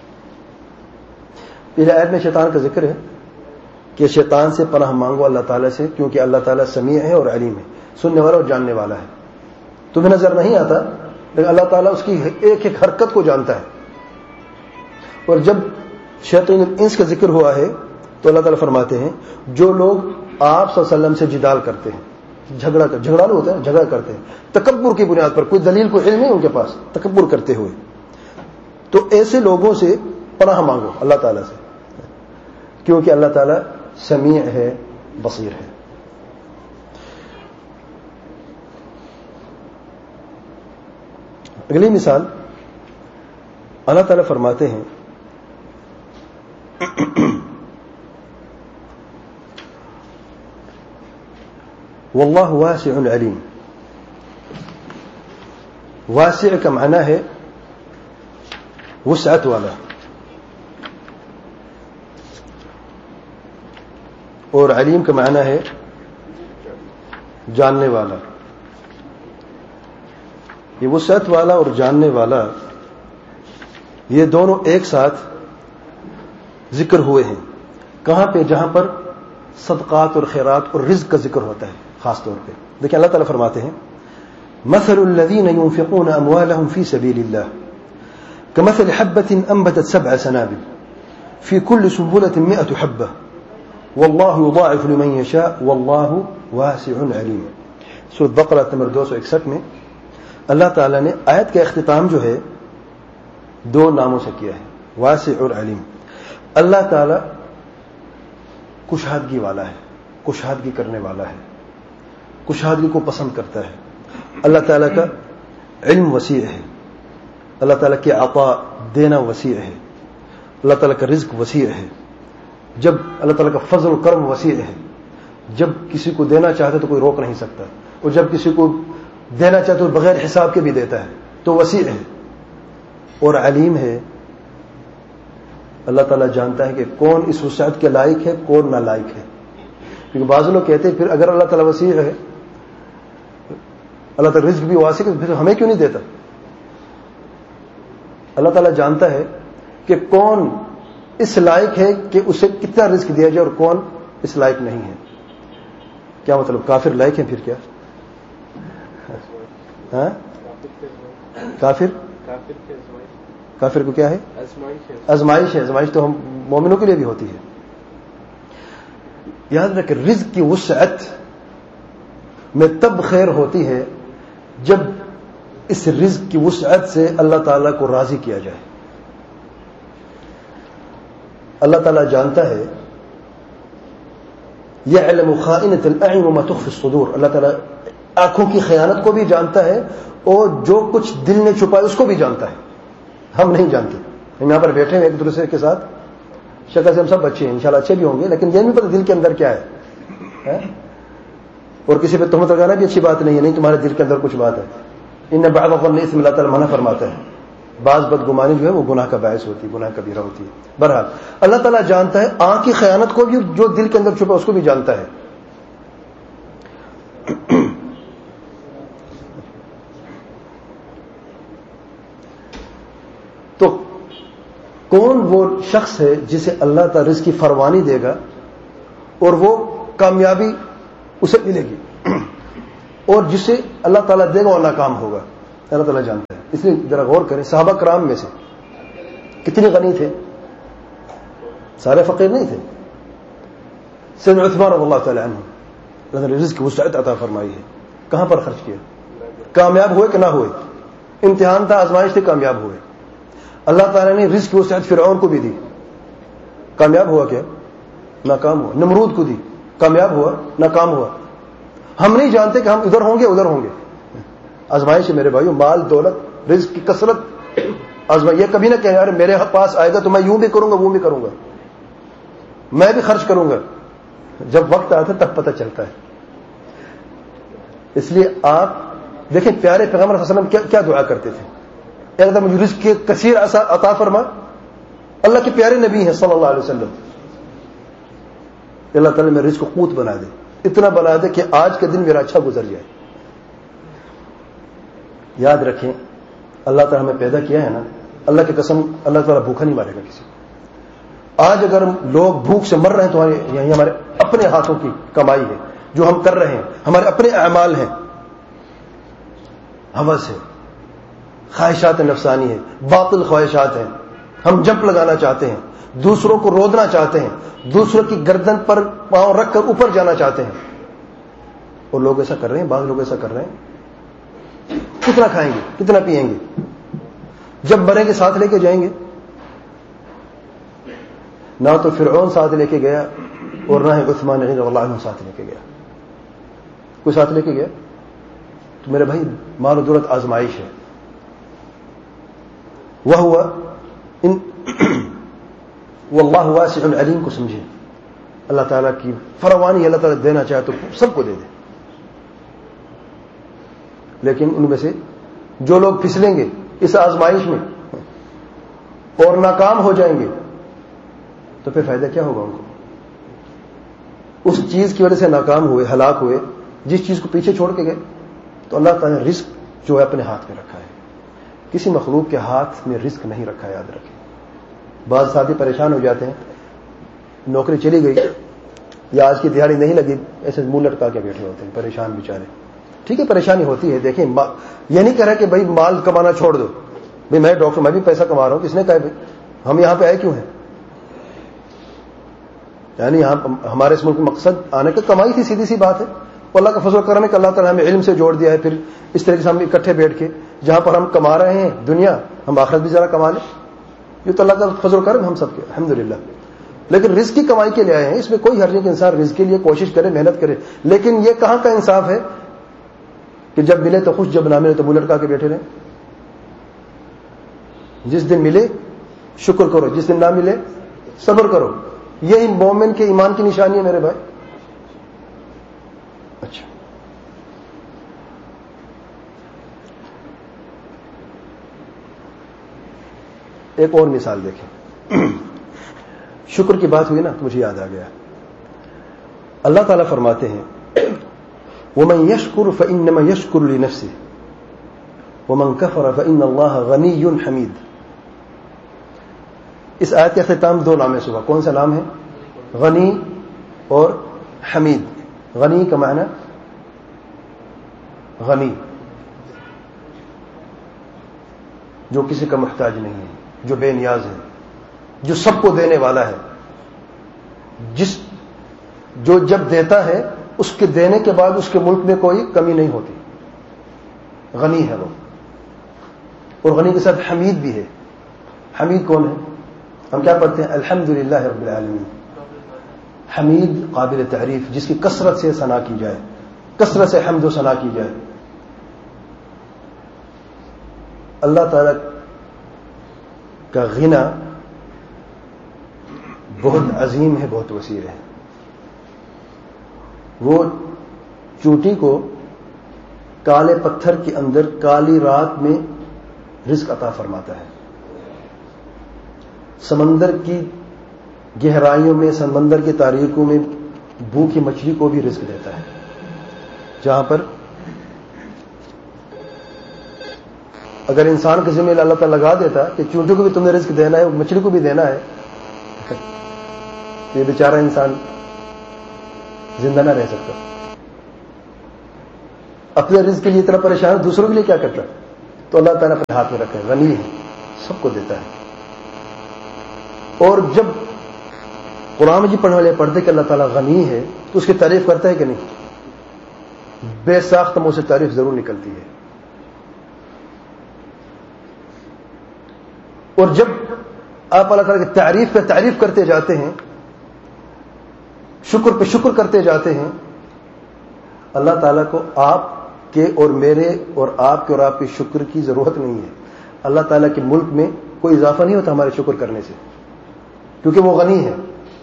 پہلے آیت میں شیطان کا ذکر ہے کہ شیطان سے پناہ مانگو اللہ تعالیٰ سے، کیونکہ اللہ تعالیٰ سمیع ہے اور علیم ہے، سننے والا اور جاننے والا ہے. تمہیں نظر نہیں آتا لیکن اللہ تعالیٰ اس کی ایک ایک حرکت کو جانتا ہے. اور جب شیطان انس کا ذکر ہوا ہے تو اللہ تعالیٰ فرماتے ہیں جو لوگ آپ صلی اللہ علیہ وسلم سے جدال کرتے ہیں، جھگڑا کر جھگڑا نہیں ہوتا ہے، جھگڑا کرتے ہیں تکبر کی بنیاد پر، کوئی دلیل کوئی علم نہیں ان کے پاس، تکبر کرتے ہوئے، تو ایسے لوگوں سے پناہ مانگو اللہ تعالیٰ سے، کیونکہ اللہ تعالیٰ سمیع ہے، بصیر ہے. اگلی مثال اللہ تعالیٰ فرماتے ہیں واللہ واسع علیم. واسع کا معنی ہے وسعت والا، اور علیم کا معنی ہے جاننے والا. یہ وسعت والا اور جاننے والا یہ دونوں ایک ساتھ ذکر ہوئے ہیں. کہاں پہ؟ جہاں پر صدقات اور خیرات اور رزق کا ذکر ہوتا ہے خاص طور پہ. دیکھیں اللہ تعالیٰ فرماتے ہیں مثل الذين ينفقون اموالهم في سبيل الله كمثل حبة انبتت سبع سنابل في كل سنبلة مئة حبة واللہ یضاعف لمن یشاء واللہ واسع علیم. سورۃ بقرہ نمبر دو سو اکسٹھ میں اللہ تعالیٰ نے آیت کا اختتام جو ہے دو ناموں سے کیا ہے، واسع اور علیم. اللہ تعالیٰ کشادگی والا ہے، کشادگی کرنے والا ہے، کشادگی کو پسند کرتا ہے. اللہ تعالیٰ کا علم وسیع ہے، اللہ تعالیٰ کے عطا دینا وسیع ہے، اللہ تعالیٰ کا رزق وسیع ہے. جب اللہ تعالیٰ کا فضل و کرم وسیع ہے، جب کسی کو دینا چاہتا تو کوئی روک نہیں سکتا، اور جب کسی کو دینا چاہتا تو بغیر حساب کے بھی دیتا ہے. تو وسیع ہے اور علیم ہے. اللہ تعالیٰ جانتا ہے کہ کون اس وسعت کے لائق ہے، کون نالائق ہے. کیونکہ بعض لوگ کہتے ہیں پھر اگر اللہ تعالیٰ وسیع ہے، اللہ تعالیٰ رزق بھی واسع ہے، پھر ہمیں کیوں نہیں دیتا؟ اللہ تعالیٰ جانتا ہے کہ کون اس لائق ہے کہ اسے کتنا رزق دیا جائے اور کون اس لائق نہیں ہے. کیا مطلب؟ کافر لائق ہیں پھر کیا؟ ہاں؟ کافر کافر کو کیا ہے؟ آزمائش ہے. آزمائش تو ہم مومنوں کے لیے بھی ہوتی ہے. یاد رکھ رزق کی وسعت میں تب خیر ہوتی ہے جب اس رزق کی وسعت سے اللہ تعالیٰ کو راضی کیا جائے. اللہ تعالیٰ جانتا ہے یعلم خائنۃ الاعین وما تخفی الصدور. اللہ تعالیٰ آنکھوں کی خیانت کو بھی جانتا ہے اور جو کچھ دل نے چھپایا اس کو بھی جانتا ہے. ہم نہیں جانتے. ہم یہاں پر بیٹھے ہیں ایک دوسرے کے ساتھ، شکل سے ہم سب اچھے ہیں، انشاءاللہ اچھے بھی ہوں گے، لیکن یہ نہیں پتہ دل کے اندر کیا ہے. اور کسی پہ تہمت لگانا بھی اچھی بات نہیں ہے، نہیں تمہارے دل کے اندر کچھ بات ہے. ان بعض الظن اثم، اللہ تعالیٰ منع فرماتا ہے. بعض بدگمانی جو ہے وہ گناہ کا باعث ہوتی ہے، گناہ کبیرہ ہوتی ہے. بہرحال اللہ تعالیٰ جانتا ہے آنکھ کی خیانت کو بھی، جو دل کے اندر چھپا اس کو بھی جانتا ہے. تو کون وہ شخص ہے جسے اللہ تعالیٰ رزق کی فروانی دے گا اور وہ کامیابی اسے ملے گی؟ اور جسے اللہ تعالیٰ دے گا وہ ناکام ہوگا، اللہ تعالیٰ جانتا ہے. اس لیے ذرا غور کریں، صحابہ کرام میں سے کتنے غنی تھے؟ سارے فقیر نہیں تھے. سیدنا عثمان رضی اللہ تعالیٰ عنہ، اللہ نے رزق کی وسعت عطا فرمائی ہے. کہاں پر خرچ کیا؟ کامیاب ہوئے کہ نہ ہوئے؟ امتحان تھا، آزمائش تھی، کامیاب ہوئے. اللہ تعالیٰ نے رزق کی وسعت فرعون کو بھی دی، کامیاب ہوا کیا؟ ناکام ہوا. نمرود کو دی، کامیاب ہوا؟ ناکام ہوا. ہم نہیں جانتے کہ ہم ادھر ہوں گے ادھر ہوں گے. آزمائش ہے میرے بھائیو، مال دولت رزق کی کثرت آزمائش. یہ کبھی نہ کہ یار میرے پاس آئے گا تو میں یوں بھی کروں گا وہ بھی کروں گا، میں بھی خرچ کروں گا. جب وقت آتا ہے تب پتہ چلتا ہے. اس لیے آپ دیکھیں پیارے پیغمبر صلی اللہ علیہ وسلم کیا, کیا دعا کرتے تھے. ایک دم مجھے رزق کے کثیر عطا فرما. اللہ کے پیارے نبی ہیں صلی اللہ علیہ وسلم. اللہ تعالیٰ میں رزق کو قوت بنا دے، اتنا بنا دے کہ آج کا دن میرا اچھا گزر جائے. یاد رکھیں اللہ تعالیٰ ہمیں پیدا کیا ہے نا، اللہ کی قسم اللہ تعالیٰ بھوکا نہیں مارے گا کسی کو. آج اگر لوگ بھوک سے مر رہے ہیں تو یہی ہمارے اپنے ہاتھوں کی کمائی ہے جو ہم کر رہے ہیں، ہمارے اپنے اعمال ہیں. ہوس ہے، خواہشات نفسانی ہے، باطل خواہشات ہیں. ہم جمپ لگانا چاہتے ہیں، دوسروں کو رودنا چاہتے ہیں، دوسروں کی گردن پر پاؤں رکھ کر اوپر جانا چاہتے ہیں. اور لوگ ایسا کر رہے ہیں، بعض لوگ ایسا کر رہے ہیں. کتنا کھائیں گے، کتنا پیئیں گے؟ جب مریں گے ساتھ لے کے جائیں گے. نہ تو فرعون ساتھ لے کے گیا اور نہ ہی عثمان رضی اللہ عنہ ساتھ لے کے گیا. کوئی ساتھ لے کے گیا؟ تو میرے بھائی مال و دولت آزمائش ہے. وہ ہوا ان واللہ واسع علیم کو سمجھے. اللہ تعالیٰ کی فراوانی اللہ تعالیٰ دینا چاہے تو سب کو دے دے. لیکن ان میں سے جو لوگ پھسلیں گے اس آزمائش میں اور ناکام ہو جائیں گے تو پھر فائدہ کیا ہوگا ان کو؟ اس چیز کی وجہ سے ناکام ہوئے، ہلاک ہوئے جس چیز کو پیچھے چھوڑ کے گئے. تو اللہ تعالیٰ نے رزق جو ہے اپنے ہاتھ میں رکھا ہے، کسی مخلوق کے ہاتھ میں رزق نہیں رکھا. یاد رکھیں. بعض ساتھی پریشان ہو جاتے ہیں، نوکری چلی گئی یا آج کی دیہاڑی نہیں لگی، ایسے منہ لٹکا کے بیٹھے ہوتے ہیں پریشان بیچارے. ٹھیک ہے پریشانی ہوتی ہے، دیکھیں یہ نہیں کہہ رہا کہ بھائی مال کمانا چھوڑ دو. بھائی میں ڈاکٹر، میں بھی پیسہ کما رہا ہوں. کس نے کہا بھائی ہم یہاں پہ آئے کیوں ہیں؟ یعنی یہاں ہمارے اس ملک میں مقصد آنے کا کمائی تھی، سیدھی سی بات ہے. اللہ کا فضل و کرم ہے کہ اللہ تعالیٰ ہمیں علم سے جوڑ دیا ہے. پھر اس طریقے سے ہم اکٹھے بیٹھ کے جہاں پر ہم کما رہے ہیں دنیا، ہم آخرت بھی ذرا کما لیں. یہ تو اللہ کا فضل و کرم ہم سب کے الحمدللہ. لیکن رزق کی کمائی کے لیے آئے ہیں، اس میں کوئی حرج نہیں کہ انسان رزق کے لیے کوشش کرے، محنت کرے. لیکن یہ کہاں کا انصاف ہے کہ جب ملے تو خوش، جب نہ ملے تو منہ لٹکا کے بیٹھے رہیں. جس دن ملے شکر کرو، جس دن نہ ملے صبر کرو. یہی مومن کے ایمان کی نشانی ہے میرے بھائی. اچھا ایک اور مثال دیکھیں. شکر کی بات ہوئی نا تو مجھے یاد آ گیا. اللہ تعالیٰ فرماتے ہیں وَمَن يَشْكُرْ فَإِنَّمَا يَشْكُرُ لِنَفْسِهِ وَمَن كَفَرَ فَإِنَّ اللَّهَ غَنِيٌّ حَمِيدٌ. اس آیت کے اختتام دو نام سے ہوا. کون سا نام ہے؟ غنی اور حمید. غنی کا معنی غنی، جو کسی کا محتاج نہیں ہے، جو بے نیاز ہے، جو سب کو دینے والا ہے، جس جو جب دیتا ہے اس کے دینے کے بعد اس کے ملک میں کوئی کمی نہیں ہوتی. غنی ہے وہ. اور غنی کے ساتھ حمید بھی ہے. حمید کون ہے؟ ہم کیا پڑھتے ہیں؟ الحمدللہ رب العالمین. حمید قابل تعریف، جس کی کثرت سے ثنا کی جائے، کثرت سے حمد و ثنا کی جائے. اللہ تعالی کا غنا بہت عظیم ہے، بہت وسیع ہے. وہ چوٹی کو کالے پتھر کے اندر کالی رات میں رزق عطا فرماتا ہے. سمندر کی گہرائیوں میں، سمندر کی تاریکیوں میں بھوکی مچھلی کو بھی رزق دیتا ہے. جہاں پر اگر انسان کے ذمہ اللہ تعالیٰ لگا دیتا کہ چونٹی کو بھی تم نے رزق دینا ہے، مچھلی کو بھی دینا ہے، یہ بیچارہ انسان زندہ نہ رہ سکتا. اپنے رزق کے لیے اتنا پریشان ہے، دوسروں کے لیے کیا کرتا ہے؟ تو اللہ تعالیٰ اپنے ہاتھ میں رکھے، غنی ہے، سب کو دیتا ہے. اور جب قرآن مجید پڑھنے والے پڑھتے کہ اللہ تعالیٰ غنی ہے تو اس کی تعریف کرتا ہے کہ نہیں؟ بے ساختہ منہ سے تعریف ضرور نکلتی ہے. اور جب آپ اللہ تعالیٰ کی تعریف پہ تعریف کرتے جاتے ہیں، شکر پہ شکر کرتے جاتے ہیں، اللہ تعالیٰ کو آپ کے اور میرے اور آپ کے اور آپ کے شکر کی ضرورت نہیں ہے. اللہ تعالیٰ کے ملک میں کوئی اضافہ نہیں ہوتا ہمارے شکر کرنے سے، کیونکہ وہ غنی ہے.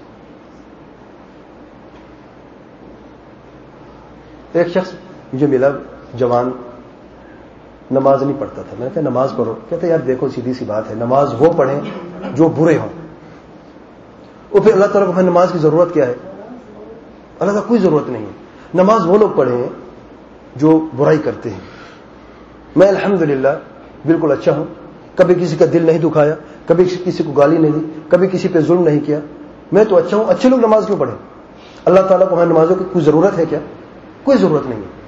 ایک شخص مجھے ملا، جوان، نماز نہیں پڑھتا تھا. میں نے کہا نماز پڑھو. کہتے یار دیکھو سیدھی سی بات ہے، نماز وہ پڑھیں جو برے ہوں. اور پھر اللہ تعالیٰ کو ہمیں نماز کی ضرورت کیا ہے؟ اللہ کا کوئی ضرورت نہیں ہے. نماز وہ لوگ پڑھیں جو برائی کرتے ہیں. میں الحمدللہ بالکل اچھا ہوں، کبھی کسی کا دل نہیں دکھایا، کبھی کسی کو گالی نہیں دی، کبھی کسی پہ ظلم نہیں کیا. میں تو اچھا ہوں. اچھے لوگ نماز کیوں پڑھیں؟ اللہ تعالیٰ کو ہمیں نمازوں کی کوئی ضرورت ہے کیا؟ کوئی ضرورت نہیں ہے.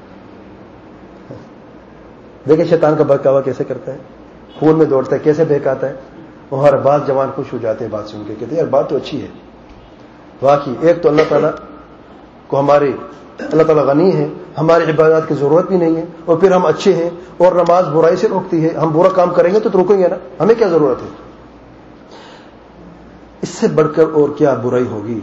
دیکھیں شیطان کا بہکاوا کیسے کرتا ہے، خون میں دوڑتا ہے، کیسے بہکاتا ہے. وہ ہر بات جوان خوش ہو جاتے ہیں بات سن کے، کہتے ہیں یار بات تو اچھی ہے. واقعی ایک تو اللہ تعالیٰ کو ہماری اللہ تعالیٰ غنی ہے، ہماری عبادات کی ضرورت بھی نہیں ہے، اور پھر ہم اچھے ہیں اور نماز برائی سے روکتی ہے. ہم برا کام کریں گے تو رکیں گے نا، ہمیں کیا ضرورت ہے؟ اس سے بڑھ کر اور کیا برائی ہوگی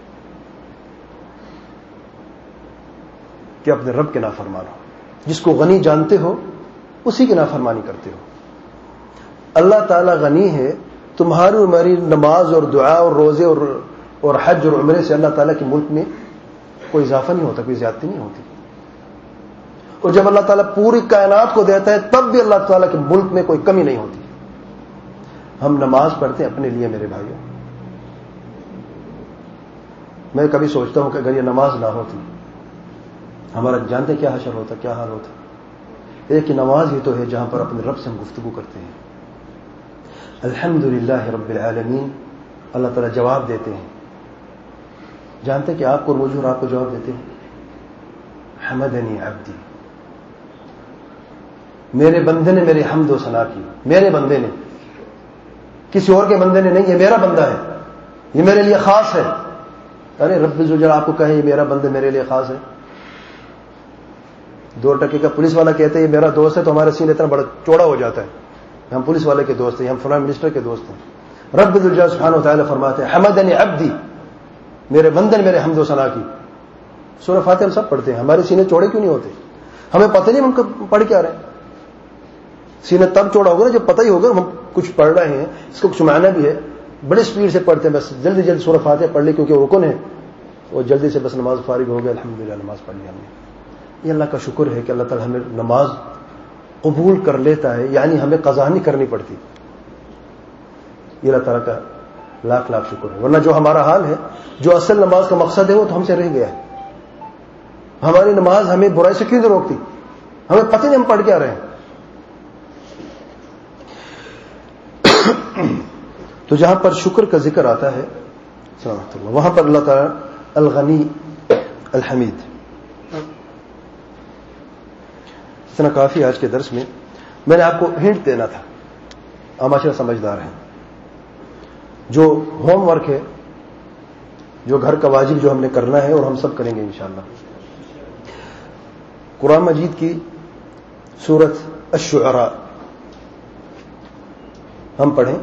کہ اپنے رب کے نافرمان ہو. جس کو غنی جانتے ہو اسی کی نافرمانی کرتے ہو. اللہ تعالیٰ غنی ہے، تمہاری اور ہماری نماز اور دعا اور روزے اور اور حج اور عمرے سے اللہ تعالیٰ کے ملک میں کوئی اضافہ نہیں ہوتا، کوئی زیادتی نہیں ہوتی. اور جب اللہ تعالیٰ پوری کائنات کو دیتا ہے تب بھی اللہ تعالیٰ کے ملک میں کوئی کمی نہیں ہوتی. ہم نماز پڑھتے ہیں اپنے لیے میرے بھائیوں. میں کبھی سوچتا ہوں کہ اگر یہ نماز نہ ہوتی ہمارا جانتے کیا حشر ہوتا، کیا حال ہوتا. ایک نماز ہی تو ہے جہاں پر اپنے رب سے ہم گفتگو کرتے ہیں. الحمدللہ رب العالمین اللہ تعالیٰ جواب دیتے ہیں. جانتے کہ آپ کو مجھے اور آپ کو جواب دیتے ہیں، حمدنی عبدی، میرے بندے نے میری حمد و ثنا کی. میرے بندے نے، کسی اور کے بندے نے نہیں، یہ میرا بندہ ہے، یہ میرے لیے خاص ہے. ارے رب ذوالجلال آپ کو کہے یہ میرا بندہ میرے لیے خاص ہے. دو ٹکے کا پولیس والا کہتے ہیں یہ میرا دوست ہے تو ہمارا سین اتنا بڑا چوڑا ہو جاتا ہے، ہم پولیس والے کے دوست ہیں، ہم فلاں منسٹر کے دوست ہیں. رب ذوالجلال سبحانہ و تعالیٰ فرماتے ہیں حمدنی عبدی، میرے بندے نے میرے حمد و ثنا کی. سورہ فاتحہ ہم سب پڑھتے ہیں، ہمارے سینے چوڑے کیوں نہیں ہوتے؟ ہمیں پتہ نہیں ہم پڑھ کیا رہے ہیں. سینہ تب چوڑا ہوگا نا جب پتہ ہی ہوگا ہم کچھ پڑھ رہے ہیں، اس کو کچھ معنی بھی ہے. بڑے سپیڈ سے پڑھتے ہیں، بس جلدی جلدی سورہ فاتحہ پڑھ لی کیونکہ رکن ہے، اور جلدی سے بس نماز فارغ ہو گیا، الحمدللہ نماز پڑھ لی ہم نے. یہ اللہ کا شکر ہے کہ اللہ تعالیٰ ہمیں نماز قبول کر لیتا ہے، یعنی ہمیں قضا نہیں کرنی پڑتی. یہ اللہ تعالیٰ کا لاکھ لاکھ شکر ہے. ورنہ جو ہمارا حال ہے، جو اصل نماز کا مقصد ہے وہ تو ہم سے رہ گیا ہے. ہماری نماز ہمیں برائی سے کیوں نہیں روکتی؟ ہمیں پتہ نہیں ہم پڑھ کیا رہے ہیں. تو جہاں پر شکر کا ذکر آتا ہے وہاں پر اللہ تعالیٰ الغنی الحمید. اتنا کافی آج کے درس میں. میں نے آپ کو ہنٹ دینا تھا، آپ ماشاءاللہ سمجھدار ہیں. جو ہوم ورک ہے، جو گھر کا واجب جو ہم نے کرنا ہے اور ہم سب کریں گے انشاءاللہ، قرآن مجید کی سورۃ الشعراء ہم پڑھیں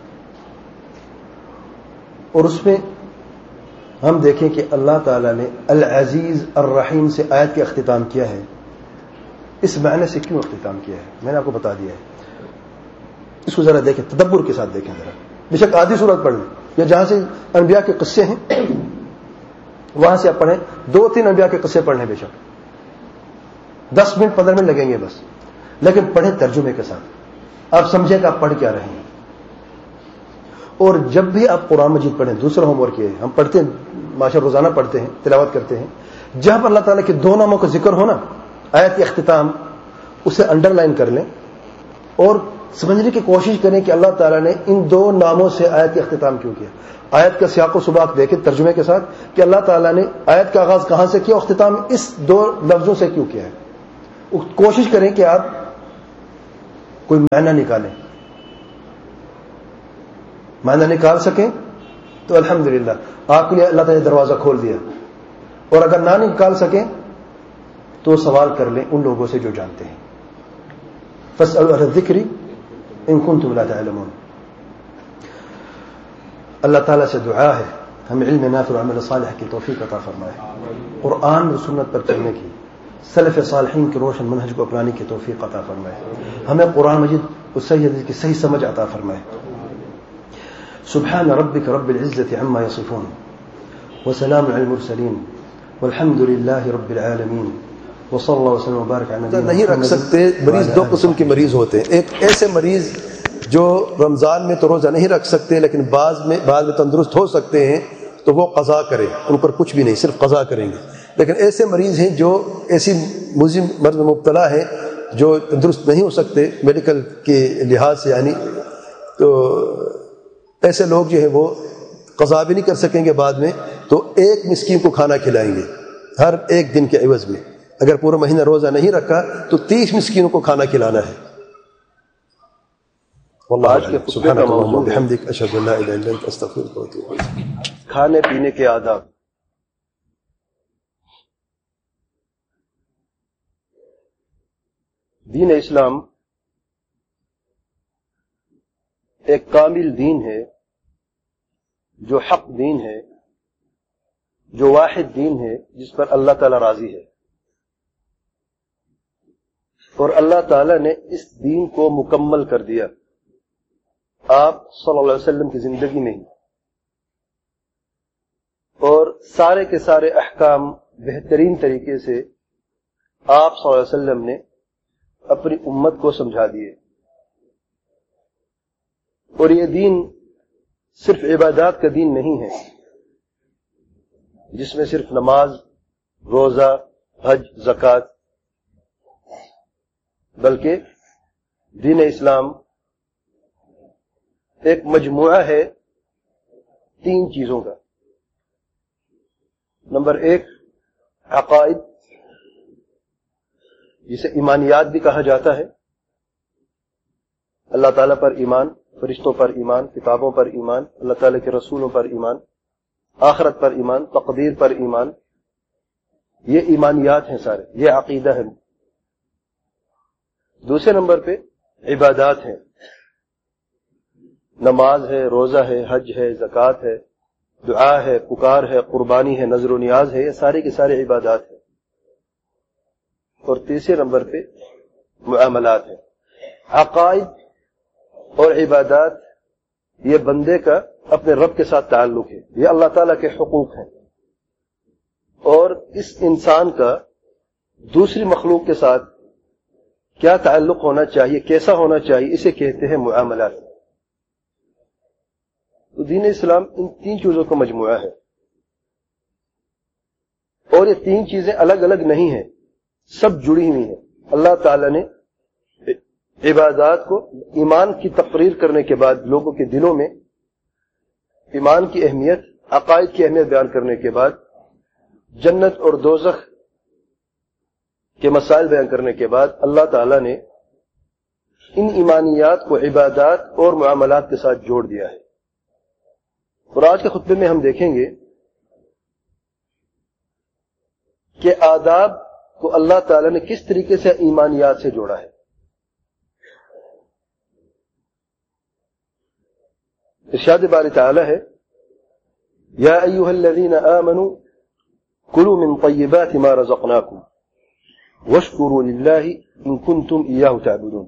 اور اس میں ہم دیکھیں کہ اللہ تعالیٰ نے العزیز الرحیم سے آیت کا اختتام کیا ہے. اس معنی سے کیوں اختتام کیا ہے میں نے آپ کو بتا دیا ہے. اس کو ذرا دیکھیں، تدبر کے ساتھ دیکھیں ذرا. بے شک آدھی سورت پڑھ لیں یا جہاں سے انبیاء کے قصے ہیں وہاں سے آپ پڑھیں. دو تین انبیاء کے قصے پڑھ لیں، بے شک دس منٹ پندرہ منٹ لگیں گے بس، لیکن پڑھیں ترجمے کے ساتھ. آپ سمجھیں کہ آپ پڑھ کیا رہے ہیں. اور جب بھی آپ قرآن مجید پڑھیں، دوسرا ہوم ورک یہ ہے، ہم پڑھتے ہیں ماشاء روزانہ پڑھتے ہیں، تلاوت کرتے ہیں، جہاں پر اللہ تعالیٰ کے دو ناموں کا ذکر ہو نا، آیت کے اختتام، اسے انڈر لائن کر لیں اور سمجھنے کی کوشش کریں کہ اللہ تعالیٰ نے ان دو ناموں سے آیت کا اختتام کیوں کیا. آیت کا سیاق و سباق دیکھیں ترجمے کے ساتھ کہ اللہ تعالیٰ نے آیت کا آغاز کہاں سے کیا، اختتام اس دو لفظوں سے کیوں کیا ہے. کوشش کریں کہ آپ کوئی معنی نکالیں. معنی نکال سکیں تو الحمدللہ آپ کے لیے اللہ تعالیٰ نے دروازہ کھول دیا. اور اگر نہ نکال سکیں تو سوال کر لیں ان لوگوں سے جو جانتے ہیں. فاسألوا اہل الذکر ان کنتم لا تعلمون. اللہ تعالیٰ سے دعا ہے ہمیں علم نافع اور عمل صالح کی توفیق عطا فرمائے, قرآن اور سنت پر چلنے کی, سلف صالحین کے روشن منہج کو اپنانے کی توفیق عطا فرمائے, ہمیں قرآن مجید اور صحیح حدیث کی صحیح سمجھ عطا فرمائے. سبحان ربک رب العزة عما یصفون وسلام علی المرسلین والحمد للہ رب العالمین وصلی اللہ وسلم وبارک علی نبینا. نہیں رکھ سکتے. مریض دو قسم کے مریض ہوتے ہیں. ایک ایسے مریض جو رمضان میں تو روزہ نہیں رکھ سکتے لیکن بعض میں بعض میں تندرست ہو سکتے ہیں تو وہ قضا کریں, ان پر کچھ بھی نہیں, صرف قضا کریں گے. لیکن ایسے مریض ہیں جو ایسی مزم مرض میں مبتلا ہیں جو تندرست نہیں ہو سکتے میڈیکل کے لحاظ سے, یعنی تو ایسے لوگ جو ہیں وہ قضا بھی نہیں کر سکیں گے بعد میں, تو ایک مسکین کو کھانا کھلائیں گے ہر ایک دن کے عوض میں. اگر پورا مہینہ روزہ نہیں رکھا تو تیس مسکینوں کو کھانا کھلانا ہے. آج کے خطبے کا موضوع ہے کھانے پینے کے آداب. دین اسلام ایک کامل دین ہے, جو حق دین ہے, جو واحد دین ہے, جس پر اللہ تعالی راضی ہے. اور اللہ تعالی نے اس دین کو مکمل کر دیا آپ صلی اللہ علیہ وسلم کی زندگی میں ہی, اور سارے کے سارے احکام بہترین طریقے سے آپ صلی اللہ علیہ وسلم نے اپنی امت کو سمجھا دیے. اور یہ دین صرف عبادات کا دین نہیں ہے جس میں صرف نماز, روزہ, حج, زکوٰۃ, بلکہ دین اسلام ایک مجموعہ ہے تین چیزوں کا. نمبر ایک عقائد, جسے ایمانیات بھی کہا جاتا ہے. اللہ تعالیٰ پر ایمان, فرشتوں پر ایمان, کتابوں پر ایمان, اللہ تعالیٰ کے رسولوں پر ایمان, آخرت پر ایمان, تقدیر پر ایمان. یہ ایمانیات ہیں سارے, یہ عقیدہ ہے. دوسرے نمبر پہ عبادات ہیں, نماز ہے, روزہ ہے, حج ہے, زکوٰۃ ہے, دعا ہے, پکار ہے, قربانی ہے, نذر و نیاز ہے. یہ سارے کے سارے عبادات ہیں. اور تیسرے نمبر پہ معاملات ہیں. عقائد اور عبادات یہ بندے کا اپنے رب کے ساتھ تعلق ہے, یہ اللہ تعالیٰ کے حقوق ہیں. اور اس انسان کا دوسری مخلوق کے ساتھ کیا تعلق ہونا چاہیے, کیسا ہونا چاہیے, اسے کہتے ہیں معاملات. تو دین اسلام ان تین چیزوں کا مجموعہ ہے, اور یہ تین چیزیں الگ الگ نہیں ہیں, سب جڑی ہوئی ہیں. اللہ تعالی نے عبادات کو ایمان کی تقریر کرنے کے بعد لوگوں کے دلوں میں ایمان کی اہمیت, عقائد کی اہمیت بیان کرنے کے بعد جنت اور دوزخ کے مسائل بیان کرنے کے بعد اللہ تعالی نے ان ایمانیات کو عبادات اور معاملات کے ساتھ جوڑ دیا ہے. اور آج کے خطبے میں ہم دیکھیں گے کہ آداب کو اللہ تعالی نے کس طریقے سے ایمانیات سے جوڑا ہے. ارشاد باری تعالی ہے, یا ایھا الذین آمنوا کلوا من طیبات ما رزقناکم واشکروا للہ ان کنتم ایاہ تعبدون.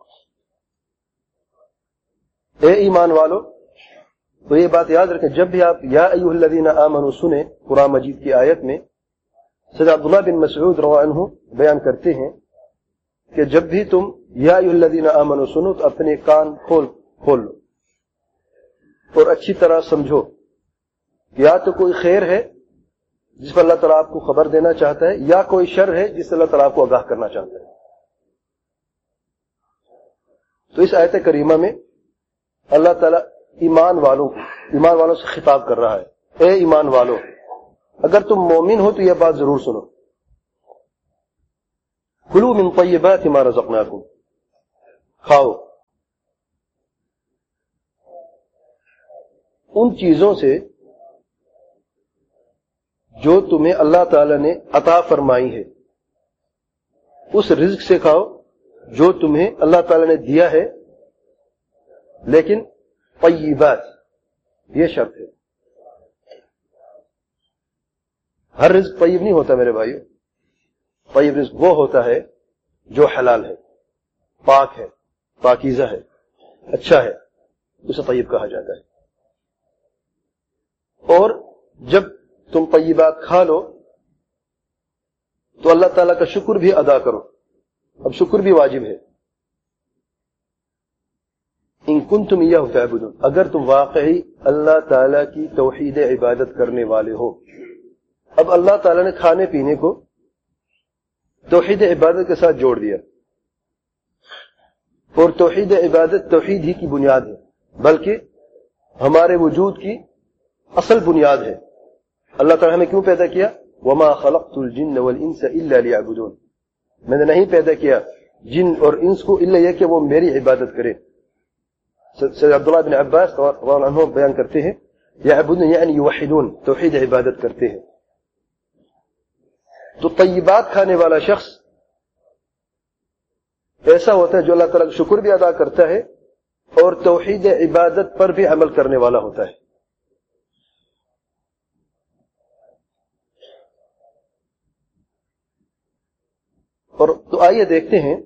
اے ایمان والو, تو یہ بات یاد رکھیں, جب بھی آپ یا ایھا الذین آمنوا سنیں قرآن مجید کی آیت میں, سید عبداللہ بن مسعود رضی اللہ عنہ بیان کرتے ہیں کہ جب بھی تم یا ایھا الذین آمنوا سنو تو اپنے کان کھول کھول لو اور اچھی طرح سمجھو, یا تو کوئی خیر ہے جس پر اللہ تعالیٰ آپ کو خبر دینا چاہتا ہے, یا کوئی شر ہے جس سے اللہ تعالیٰ آپ کو آگاہ کرنا چاہتا ہے. تو اس آیت کریمہ میں اللہ تعالیٰ ایمان والوں ایمان والوں سے خطاب کر رہا ہے, اے ایمان والو, اگر تم مومن ہو تو یہ بات ضرور سنو. کلو من طیبات ما رزقناکم، کھاؤ ان چیزوں سے جو تمہیں اللہ تعالی نے عطا فرمائی ہے، اس رزق سے کھاؤ جو تمہیں اللہ تعالی نے دیا ہے، لیکن طیبات، یہ شرط ہے۔ ہر رزق طیب نہیں ہوتا میرے بھائیو، طیب رزق وہ ہوتا ہے جو حلال ہے، پاک ہے، پاکیزہ ہے، اچھا ہے، اسے طیب کہا جاتا ہے۔ اور جب تم طیبات کھا لو تو اللہ تعالیٰ کا شکر بھی ادا کرو، اب شکر بھی واجب ہے۔ ان کنتم ایاہ تعبدون، اگر تم واقعی اللہ تعالیٰ کی توحید عبادت کرنے والے ہو۔ اب اللہ تعالیٰ نے کھانے پینے کو توحید عبادت کے ساتھ جوڑ دیا، اور توحید عبادت توحید ہی کی بنیاد ہے، بلکہ ہمارے وجود کی اصل بنیاد ہے۔ اللہ تعالیٰ ہمیں کیوں پیدا کیا؟ وما خلقت الجن والانس الا ليعبدون، میں نے نہیں پیدا کیا جن اور انس کو الا یہ کہ وہ میری عبادت کرے۔ سید عبداللہ بن عباس رضی اللہ عنہ بیان کرتے ہیں یعبدون یعنی یوحدون، توحید عبادت کرتے ہیں۔ تو طیبات کھانے والا شخص ایسا ہوتا ہے جو اللہ تعالیٰ کا شکر بھی ادا کرتا ہے اور توحید عبادت پر بھی عمل کرنے والا ہوتا ہے۔ اور تو آئیے دیکھتے ہیں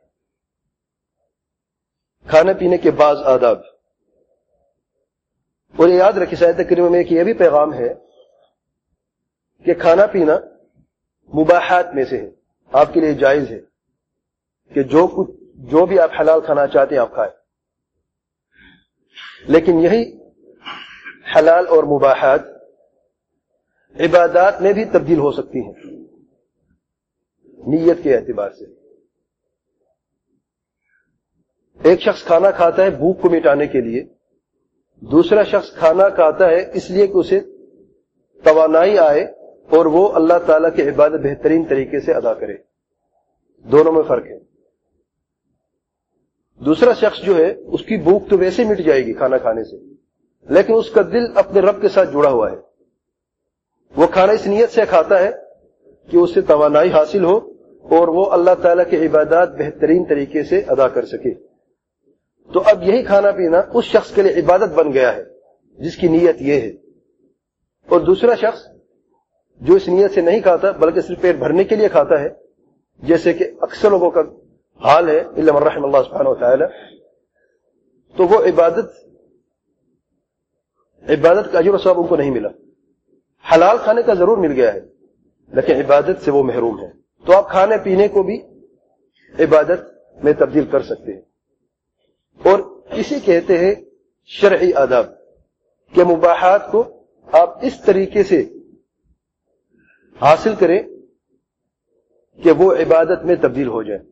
کھانے پینے کے بعض آداب۔ اور یہ یاد رکھیں آیت کریمہ میں کہ یہ بھی پیغام ہے کہ کھانا پینا مباحات میں سے ہے، آپ کے لیے جائز ہے کہ جو کچھ جو بھی آپ حلال کھانا چاہتے ہیں آپ کھائیں، لیکن یہی حلال اور مباحات عبادات میں بھی تبدیل ہو سکتی ہیں نیت کے اعتبار سے۔ ایک شخص کھانا کھاتا ہے بھوک کو مٹانے کے لیے، دوسرا شخص کھانا کھاتا ہے اس لیے کہ اسے توانائی آئے اور وہ اللہ تعالیٰ کی عبادت بہترین طریقے سے ادا کرے، دونوں میں فرق ہے۔ دوسرا شخص جو ہے اس کی بھوک تو ویسے مٹ جائے گی کھانا کھانے سے، لیکن اس کا دل اپنے رب کے ساتھ جڑا ہوا ہے، وہ کھانا اس نیت سے کھاتا ہے کہ اس سے توانائی حاصل ہو اور وہ اللہ تعالیٰ کی عبادات بہترین طریقے سے ادا کر سکے۔ تو اب یہی کھانا پینا اس شخص کے لیے عبادت بن گیا ہے جس کی نیت یہ ہے، اور دوسرا شخص جو اس نیت سے نہیں کھاتا بلکہ صرف پیٹ بھرنے کے لیے کھاتا ہے، جیسے کہ اکثر لوگوں کا حال ہے الا من رحم اللہ سبحانہ وتعالی، تو وہ عبادت عبادت کا اجر و ثواب ان کو نہیں ملا۔ حلال کھانے کا ضرور مل گیا ہے لیکن عبادت سے وہ محروم ہے۔ تو آپ کھانے پینے کو بھی عبادت میں تبدیل کر سکتے ہیں، اور اسی کہتے ہیں شرعی آداب، کہ مباحات کو آپ اس طریقے سے حاصل کریں کہ وہ عبادت میں تبدیل ہو جائے۔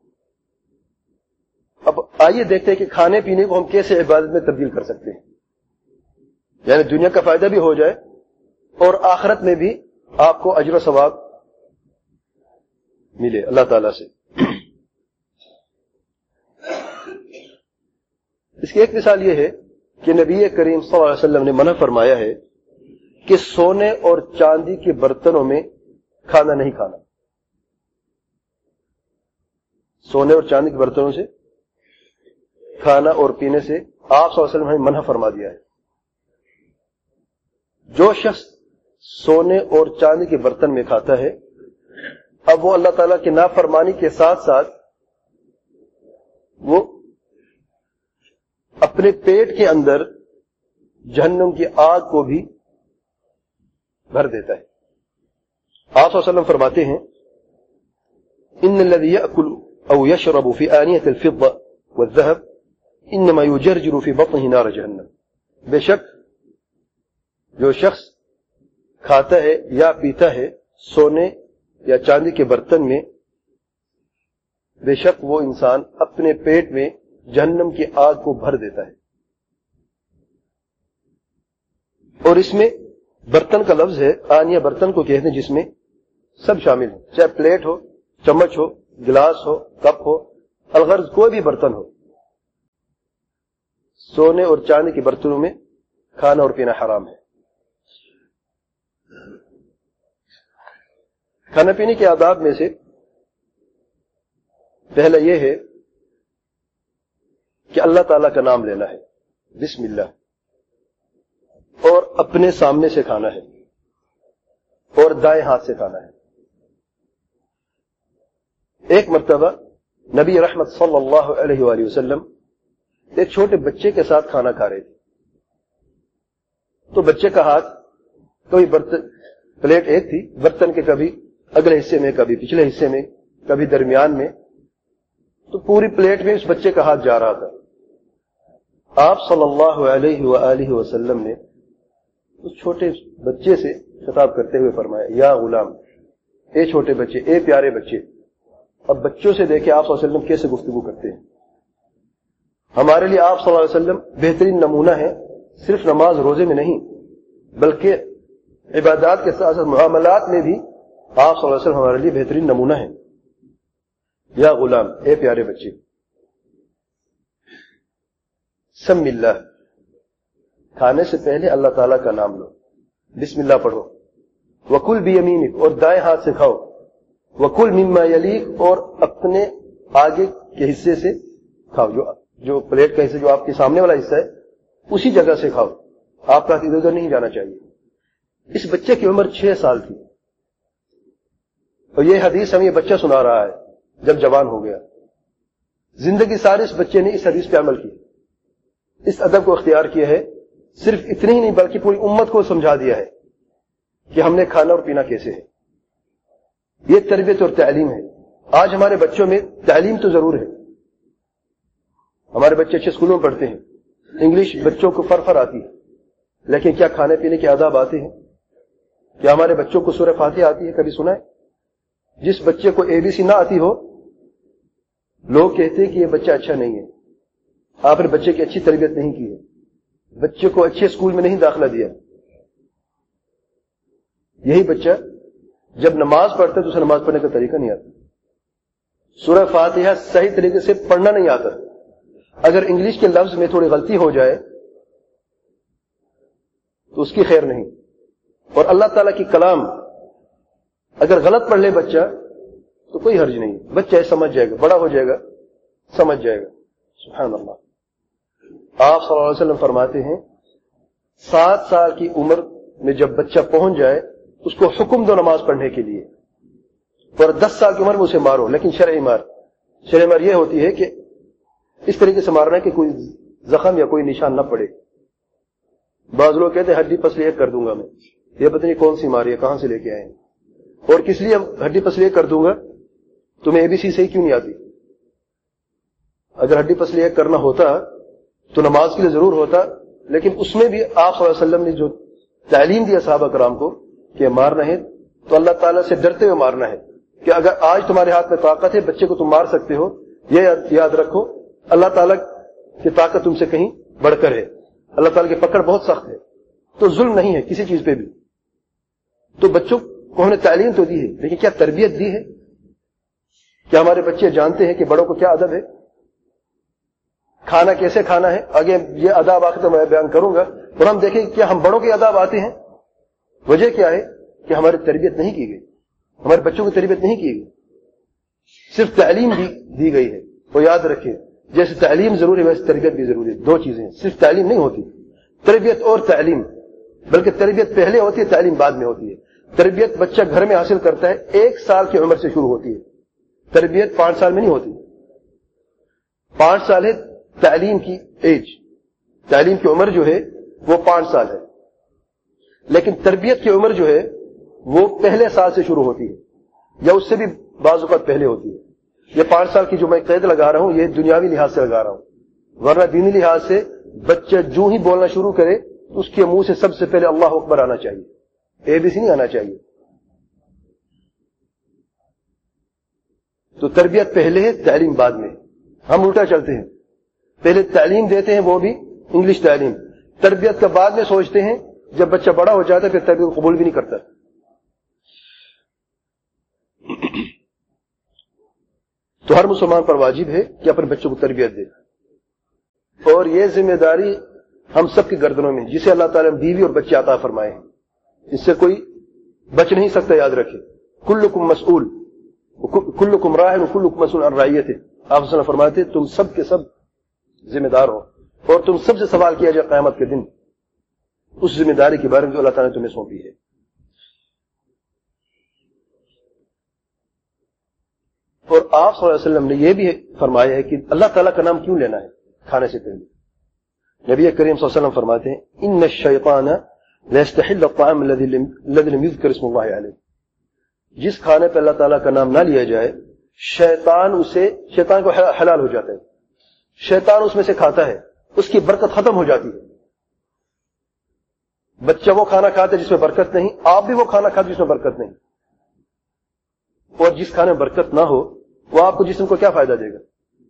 اب آئیے دیکھتے ہیں کہ کھانے پینے کو ہم کیسے عبادت میں تبدیل کر سکتے ہیں، یعنی دنیا کا فائدہ بھی ہو جائے اور آخرت میں بھی آپ کو اجر و ثواب ملے اللہ تعالی سے۔ اس کی ایک مثال یہ ہے کہ نبی کریم صلی اللہ علیہ وسلم نے منع فرمایا ہے کہ سونے اور چاندی کے برتنوں میں کھانا نہیں کھانا۔ سونے اور چاندی کے برتنوں سے کھانا اور پینے سے آپ صلی اللہ علیہ وسلم نے منع فرما دیا ہے۔ جو شخص سونے اور چاندی کے برتن میں کھاتا ہے، اب وہ اللہ تعالیٰ کی نافرمانی کے ساتھ ساتھ وہ اپنے پیٹ کے اندر جہنم کی آگ کو بھی بھر دیتا ہے۔ آپ صلی اللہ علیہ وسلم فرماتے ہیں ان الذي يأكل او يشرب في آنية الفضة والذهب انما يجرجر في بطنه نار جہنم، بے شک جو شخص کھاتا ہے یا پیتا ہے سونے یا چاندی کے برتن میں، بے شک وہ انسان اپنے پیٹ میں جہنم کی آگ کو بھر دیتا ہے۔ اور اس میں برتن کا لفظ ہے، آنیہ برتن کو کہتے ہیں جس میں سب شامل ہے، چاہے پلیٹ ہو، چمچ ہو गिलास हो, कप हो, अलगर्ज कोई भी बर्तन हो, सोने और चांदी के बर्तनों में खाना और पीना हराम है। खाने पीने के आदाब में से पहला यह है कि अल्लाह ताला का नाम लेना है, बिस्मिल्लाह, और अपने सामने से खाना है और दाएं हाथ से खाना है। एक मर्तबा नबी रहमत सल्लल्लाहु अलैहि वसल्लम एक छोटे बच्चे के साथ खाना खा रहे थे, तो बच्चे का हाथ कभी बर्तन, प्लेट एक थी, बर्तन के कभी अगले हिस्से में, कभी पिछले हिस्से में, कभी दरमियान में, तो पूरी प्लेट में उस बच्चे का हाथ जा रहा था। आप सल्लल्लाहु अलैहि वसल्लम ने उस छोटे बच्चे से खिताब करते हुए फरमाया, या गुलाम, ए छोटे बच्चे, ए प्यारे बच्चे। अब बच्चों से देखे आप सल्लल्लाहु अलैहि वसल्लम कैसे गुफ्तगू करते हैं। हमारे लिए आप सल्लल्लाहु अलैहि वसल्लम बेहतरीन नमूना है, सिर्फ नमाज रोजे में नहीं बल्कि इबादत के साथ साथ मुआमलात में भी आप सल्लल्लाहु अलैहि वसल्लम हमारे लिए बेहतरीन नमूना है। या गुलाम, ए प्यारे बच्चे, सम्मिल्लाह, खाने से पहले अल्लाह ताला का नाम लो, बिस्मिल्लाह पढ़ो, वकुल बियमीनिक, और दाएं हाथ से खाओ, वकुल मिम्मा यलीक, और अपने आगे के हिस्से से खाओ, जो जो प्लेट का हिस्सा, जो आपके सामने वाला हिस्सा है, उसी जगह से खाओ, आपका हाथ इधर उधर नहीं जाना चाहिए। इस बच्चे की उम्र छह साल थी और यह हदीस हमें बच्चा सुना रहा है जब जवान हो गया। जिंदगी सारी इस बच्चे ने इस हदीस पे अमल की, इस अदब को इख्तियार किया है। सिर्फ इतनी ही नहीं बल्कि पूरी उम्मत को समझा दिया है कि हमने खाना और पीना कैसे है। ये तरबियत और तालीम है। आज हमारे बच्चों में तालीम तो जरूर है, हमारे बच्चे अच्छे स्कूलों में पढ़ते हैं, इंग्लिश बच्चों को फरफर आती है, लेकिन क्या खाने पीने के आदाब आते हैं? क्या हमारे बच्चों को सूरह फातिहा आती है? कभी सुना है? जिस बच्चे को एबीसी ना आती हो, लोग कहते हैं कि यह बच्चा अच्छा नहीं है, आपने बच्चे की अच्छी तरबियत नहीं की है, बच्चे को अच्छे स्कूल में नहीं दाखिला दिया। यही बच्चा जब नमाज पढ़ता है तो उसे नमाज पढ़ने का तरीका नहीं आता, सूरह फातिहा सही तरीके से पढ़ना नहीं आता। अगर इंग्लिश के लफ्ज में थोड़ी गलती हो जाए तो उसकी खैर नहीं। और अल्लाह ताला की कलाम अगर गलत पढ़ ले बच्चा तो कोई हर्ज नहीं, बच्चा समझ जाएगा, बड़ा हो जाएगा समझ जाएगा। सुभान अल्लाह। आप सल्लल्लाहु अलैहि वसल्लम फरमाते हैं, सात साल की उम्र में जब बच्चा पहुंच जाए उसको हुक्म दो नमाज पढ़ने के लिए, और दस साल की उम्र में उसे मारो, लेकिन शरई मार। शरई मार यह होती है कि इस तरीके से मारना है कि कोई जख्म या कोई निशान न पड़े। बाज लोग कहते हैं हड्डी पसली एक कर दूंगा मैं, ये पता नहीं कौन सी मारी है, कहां से लेके आए हैं, और किस लिए हड्डी पसली एक कर दूंगा, तुम्हें एबीसी सही क्यों नहीं आती? अगर हड्डी पसली एक करना होता तो नमाज के लिए जरूर होता, लेकिन उसमें भी आप सल्लल्लाहु अलैहि वसल्लम ने जो तालीम दिया सहाबा कराम को कि मारना है तो अल्लाह ताला से डरते हुए मारना है, कि अगर आज तुम्हारे हाथ में ताकत है, बच्चे को तुम मार सकते हो, यह याद रखो अल्लाह ताला की ताकत तुमसे कहीं बढ़कर है, अल्लाह ताला की पकड़ बहुत सख्त है, तो जुल्म नहीं है किसी चीज पे भी। तो बच्चों को हमने तालीम तो दी है, लेकिन क्या तरबियत दी है? क्या हमारे बच्चे जानते हैं कि बड़ों को क्या अदब है, खाना कैसे खाना है? आगे ये अदाब आखिर तो मैं बयान करूंगा, और हम देखें क्या हम बड़ों के अदाब आते हैं। वजह क्या है कि हमारी तरबियत नहीं की गई, हमारे बच्चों की तरबियत नहीं की गई, सिर्फ तालीम दी, दी गई है। तो याद रखें, जैसे तालीम जरूरी है वैसे तरबियत भी जरूरी है। दो चीजें, सिर्फ तालीम नहीं होती, तरबियत और तालीम, बल्कि तरबियत पहले होती है, तालीम बाद में होती है। तरबियत बच्चा घर में हासिल करता है, एक साल की उम्र से शुरू होती है, तरबियत पांच साल में नहीं होती। पांच साल है तालीम की एज, तालीम की उम्र जो है वो पांच साल है, लेकिन तरबियत की उम्र जो है वो पहले साल से शुरू होती है, या उससे भी बाज़ औक़ात पहले होती है। ये पांच साल की जो मैं कैद लगा रहा हूं, ये दुनियावी लिहाज से लगा रहा हूं, वरना दीनी लिहाज से बच्चा जो ही बोलना शुरू करे तो उसके मुंह से सबसे पहले अल्लाह अकबर आना चाहिए, एबीसी नहीं आना चाहिए। तो तरबियत पहले है, तालीम बाद में। हम उल्टा चलते हैं, पहले तालीम देते हैं, वो भी इंग्लिश तालीम, तरबियत का बाद में सोचते हैं। जब बच्चा बड़ा हो जाता है फिर तरबियत कबूल भी नहीं करता। تو ہر مسلمان پر واجب ہے کہ اپنے بچوں کو تربیت دے، اور یہ ذمہ داری ہم سب کی گردنوں میں، جسے اللہ تعالیٰ نے بیوی اور بچے عطا فرمائے ہیں، اس سے کوئی بچ نہیں سکتا، یاد رکھے۔ کلکم مسئول کلکم راع وکلکم مسئول عن رعیتہ، آپ صلی اللہ علیہ وسلم فرماتے تم سب کے سب ذمہ دار ہو اور تم سب سے سوال کیا جائے قیامت کے دن اس ذمہ داری کے بارے میں جو اللہ تعالیٰ نے تمہیں سونپی ہے۔ اور آپ صلی اللہ علیہ وسلم نے یہ بھی فرمایا ہے کہ اللہ تعالیٰ کا نام کیوں لینا ہے کھانے سے پہلے۔ نبی کریم صلی اللہ علیہ وسلم فرماتے ہیں ان الشیطان لیستحل الطعام الذي لم يذكر اسم اللہ علیہ، جس کھانے پہ اللہ تعالیٰ کا نام نہ لیا جائے شیطان اسے شیطان کو حلال ہو جاتا ہے، شیطان اس میں سے کھاتا ہے، اس کی برکت ختم ہو جاتی ہے۔ بچہ وہ کھانا کھاتا ہے جس میں برکت نہیں، آپ بھی وہ کھانا کھاتے جس میں برکت نہیں، اور جس کھانے میں برکت نہ ہو وہ آپ کو جسم کو کیا فائدہ دے گا؟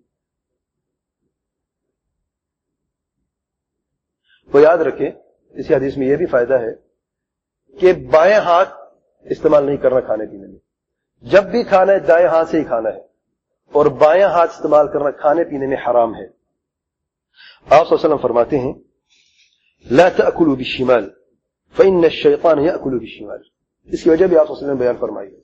تو یاد رکھیں اسی حدیث میں یہ بھی فائدہ ہے کہ بائیں ہاتھ استعمال نہیں کرنا کھانے پینے میں، جب بھی کھانا ہے دائیں ہاتھ سے ہی کھانا ہے، اور بائیں ہاتھ استعمال کرنا کھانے پینے میں حرام ہے۔ آپ صلی اللہ علیہ وسلم فرماتے ہیں لا تأکلوا بالشمال فإن الشیطان یأکل بالشمال، اس کی وجہ بھی آپ صلی اللہ علیہ وسلم نے بیان فرمائی ہے۔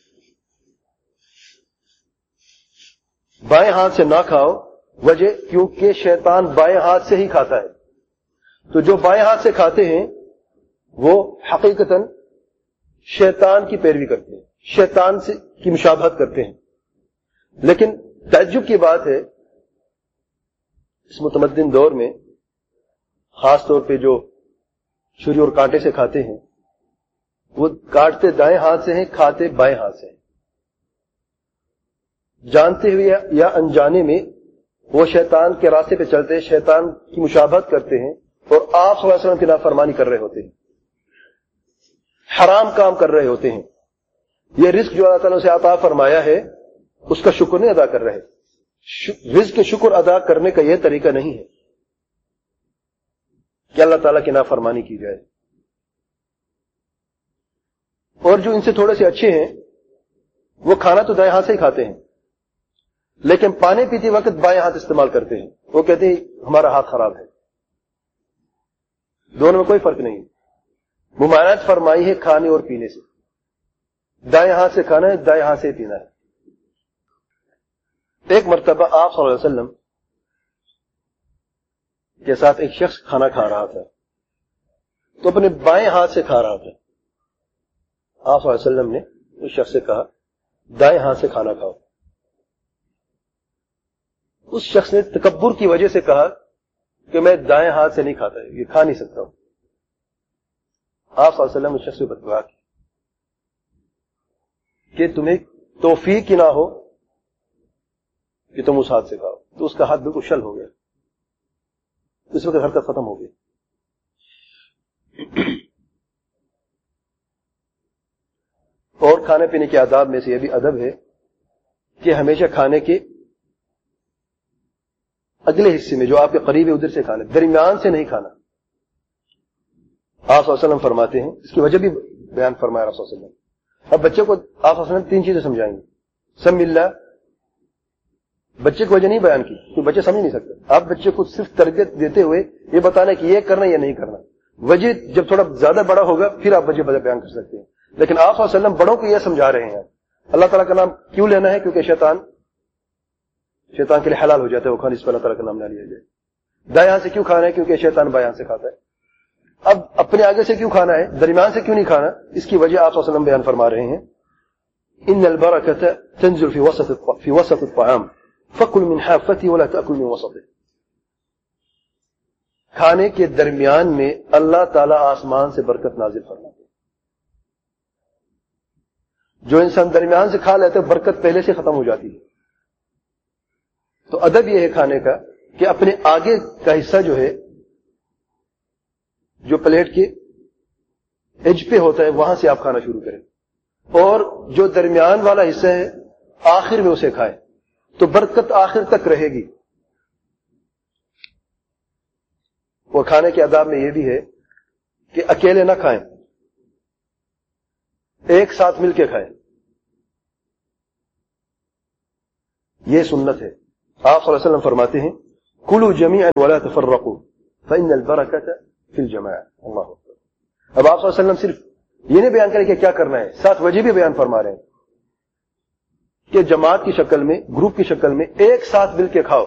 بائیں ہاتھ سے نہ کھاؤ، وجہ کیونکہ شیطان بائیں ہاتھ سے ہی کھاتا ہے، تو جو بائیں ہاتھ سے کھاتے ہیں وہ حقیقتاً شیطان کی پیروی کرتے ہیں، شیطان سے کی مشابہت کرتے ہیں۔ لیکن تعجب کی بات ہے اس متمدن دور میں خاص طور پہ جو چھری اور کانٹے سے کھاتے ہیں وہ کاٹتے دائیں ہاتھ سے ہیں، کھاتے بائیں ہاتھ سے ہیں، جانتے ہوئے یا انجانے میں وہ شیطان کے راستے پہ چلتے ہیں، شیطان کی مشابہت کرتے ہیں، اور آپ صلی اللہ علیہ وسلم کی نافرمانی کر رہے ہوتے ہیں، حرام کام کر رہے ہوتے ہیں۔ یہ رزق جو اللہ تعالیٰ نے اسے عطا فرمایا ہے اس کا شکر نہیں ادا کر رہے، رزق کے شکر ادا کرنے کا یہ طریقہ نہیں ہے کہ اللہ تعالیٰ کی نافرمانی کی جائے۔ اور جو ان سے تھوڑے سے اچھے ہیں وہ کھانا تو دائیں ہاتھ سے ہی کھاتے ہیں، لیکن پانی پیتے وقت بائیں ہاتھ استعمال کرتے ہیں، وہ کہتے ہیں ہمارا ہاتھ خراب ہے۔ دونوں میں کوئی فرق نہیں، ممانعت فرمائی ہے کھانے اور پینے سے، دائیں ہاتھ سے کھانا ہے، دائیں ہاتھ سے پینا ہے۔ ایک مرتبہ آپ صلی اللہ علیہ وسلم کے ساتھ ایک شخص کھانا کھا رہا تھا تو اپنے بائیں ہاتھ سے کھا رہا تھا۔ آپ صلی اللہ علیہ وسلم نے اس شخص سے کہا دائیں ہاتھ سے کھانا کھاؤ۔ اس شخص نے تکبر کی وجہ سے کہا کہ میں دائیں ہاتھ سے نہیں کھاتا، یہ کھا نہیں سکتا ہوں۔ آپ صلی اللہ علیہ وسلم اس شخص سے بتوا کی کہ تمہیں توفیق ہی نہ ہو کہ تم اس ہاتھ سے کھاؤ، تو اس کا ہاتھ بالکل شل ہو گیا، اس وقت حرکت ختم ہو گئی۔ اور کھانے پینے کے آداب میں سے یہ بھی ادب ہے کہ ہمیشہ کھانے کے اگلے حصے میں جو آپ کے قریب ہے ادھر سے کھانا، درمیان سے نہیں کھانا۔ آپ صلی اللہ علیہ وسلم فرماتے ہیں، اس کی وجہ بھی بیان فرمایا آپ صلی اللہ علیہ وسلم۔ اب بچے کو آپ صلی اللہ علیہ وسلم تین چیزیں سمجھائیں گے، سم اللہ، بچے کو وجہ نہیں بیان کی کیونکہ بچے سمجھ نہیں سکتے، آپ بچے کو صرف تربیت دیتے ہوئے یہ بتانا کہ یہ کرنا یا نہیں کرنا، وجہ جب تھوڑا زیادہ بڑا ہوگا پھر آپ وجہ بیان کر سکتے ہیں۔ لیکن آپ صلی اللہ علیہ وسلم بڑوں کو یہ سمجھا رہے ہیں اللہ تعالیٰ کا نام کیوں لینا ہے، کیونکہ شیطان شیطان کے لیے حلال ہو جاتا ہے وہ کھانا اس پر اللہ تعالیٰ کا نام نہ لیا جائے۔ دائیں ہاتھ سے کیوں کھانا ہے، کیونکہ شیطان بائیں ہاتھ سے کھاتا ہے۔ اب اپنے آگے سے کیوں کھانا ہے، درمیان سے کیوں نہیں کھانا، اس کی وجہ آپ صلی اللہ علیہ وسلم بیان فرما رہے ہیں ان البرکۃ تنزل فی وسط فی وسط الطعام فکل من حافته ولا تأکل من وسطه، کھانے کے درمیان میں اللہ تعالیٰ آسمان سے برکت نازل فرماتے ہیں، جو انسان درمیان سے کھا لیتے برکت پہلے سے ختم ہو جاتی ہے۔ تو ادب یہ ہے کھانے کا کہ اپنے آگے کا حصہ جو ہے جو پلیٹ کے ایج پہ ہوتا ہے وہاں سے آپ کھانا شروع کریں، اور جو درمیان والا حصہ ہے آخر میں اسے کھائیں، تو برکت آخر تک رہے گی۔ وہ کھانے کے آداب میں یہ بھی ہے کہ اکیلے نہ کھائیں، ایک ساتھ مل کے کھائیں۔ یہ سنت ہے. آپ صلی اللہ علیہ وسلم فرماتے ہیں کلوا جمیعا ولا تفرقوا فإن البرکۃ فی الجماع. اللہ اکبر. اب آپ صلی اللہ علیہ وسلم صرف یہ نہیں بیان کریں کہ کیا کرنا ہے, ساتھ وجہ بھی بیان فرما رہے ہیں کہ جماعت کی شکل میں, گروپ کی شکل میں ایک ساتھ مل کے کھاؤ.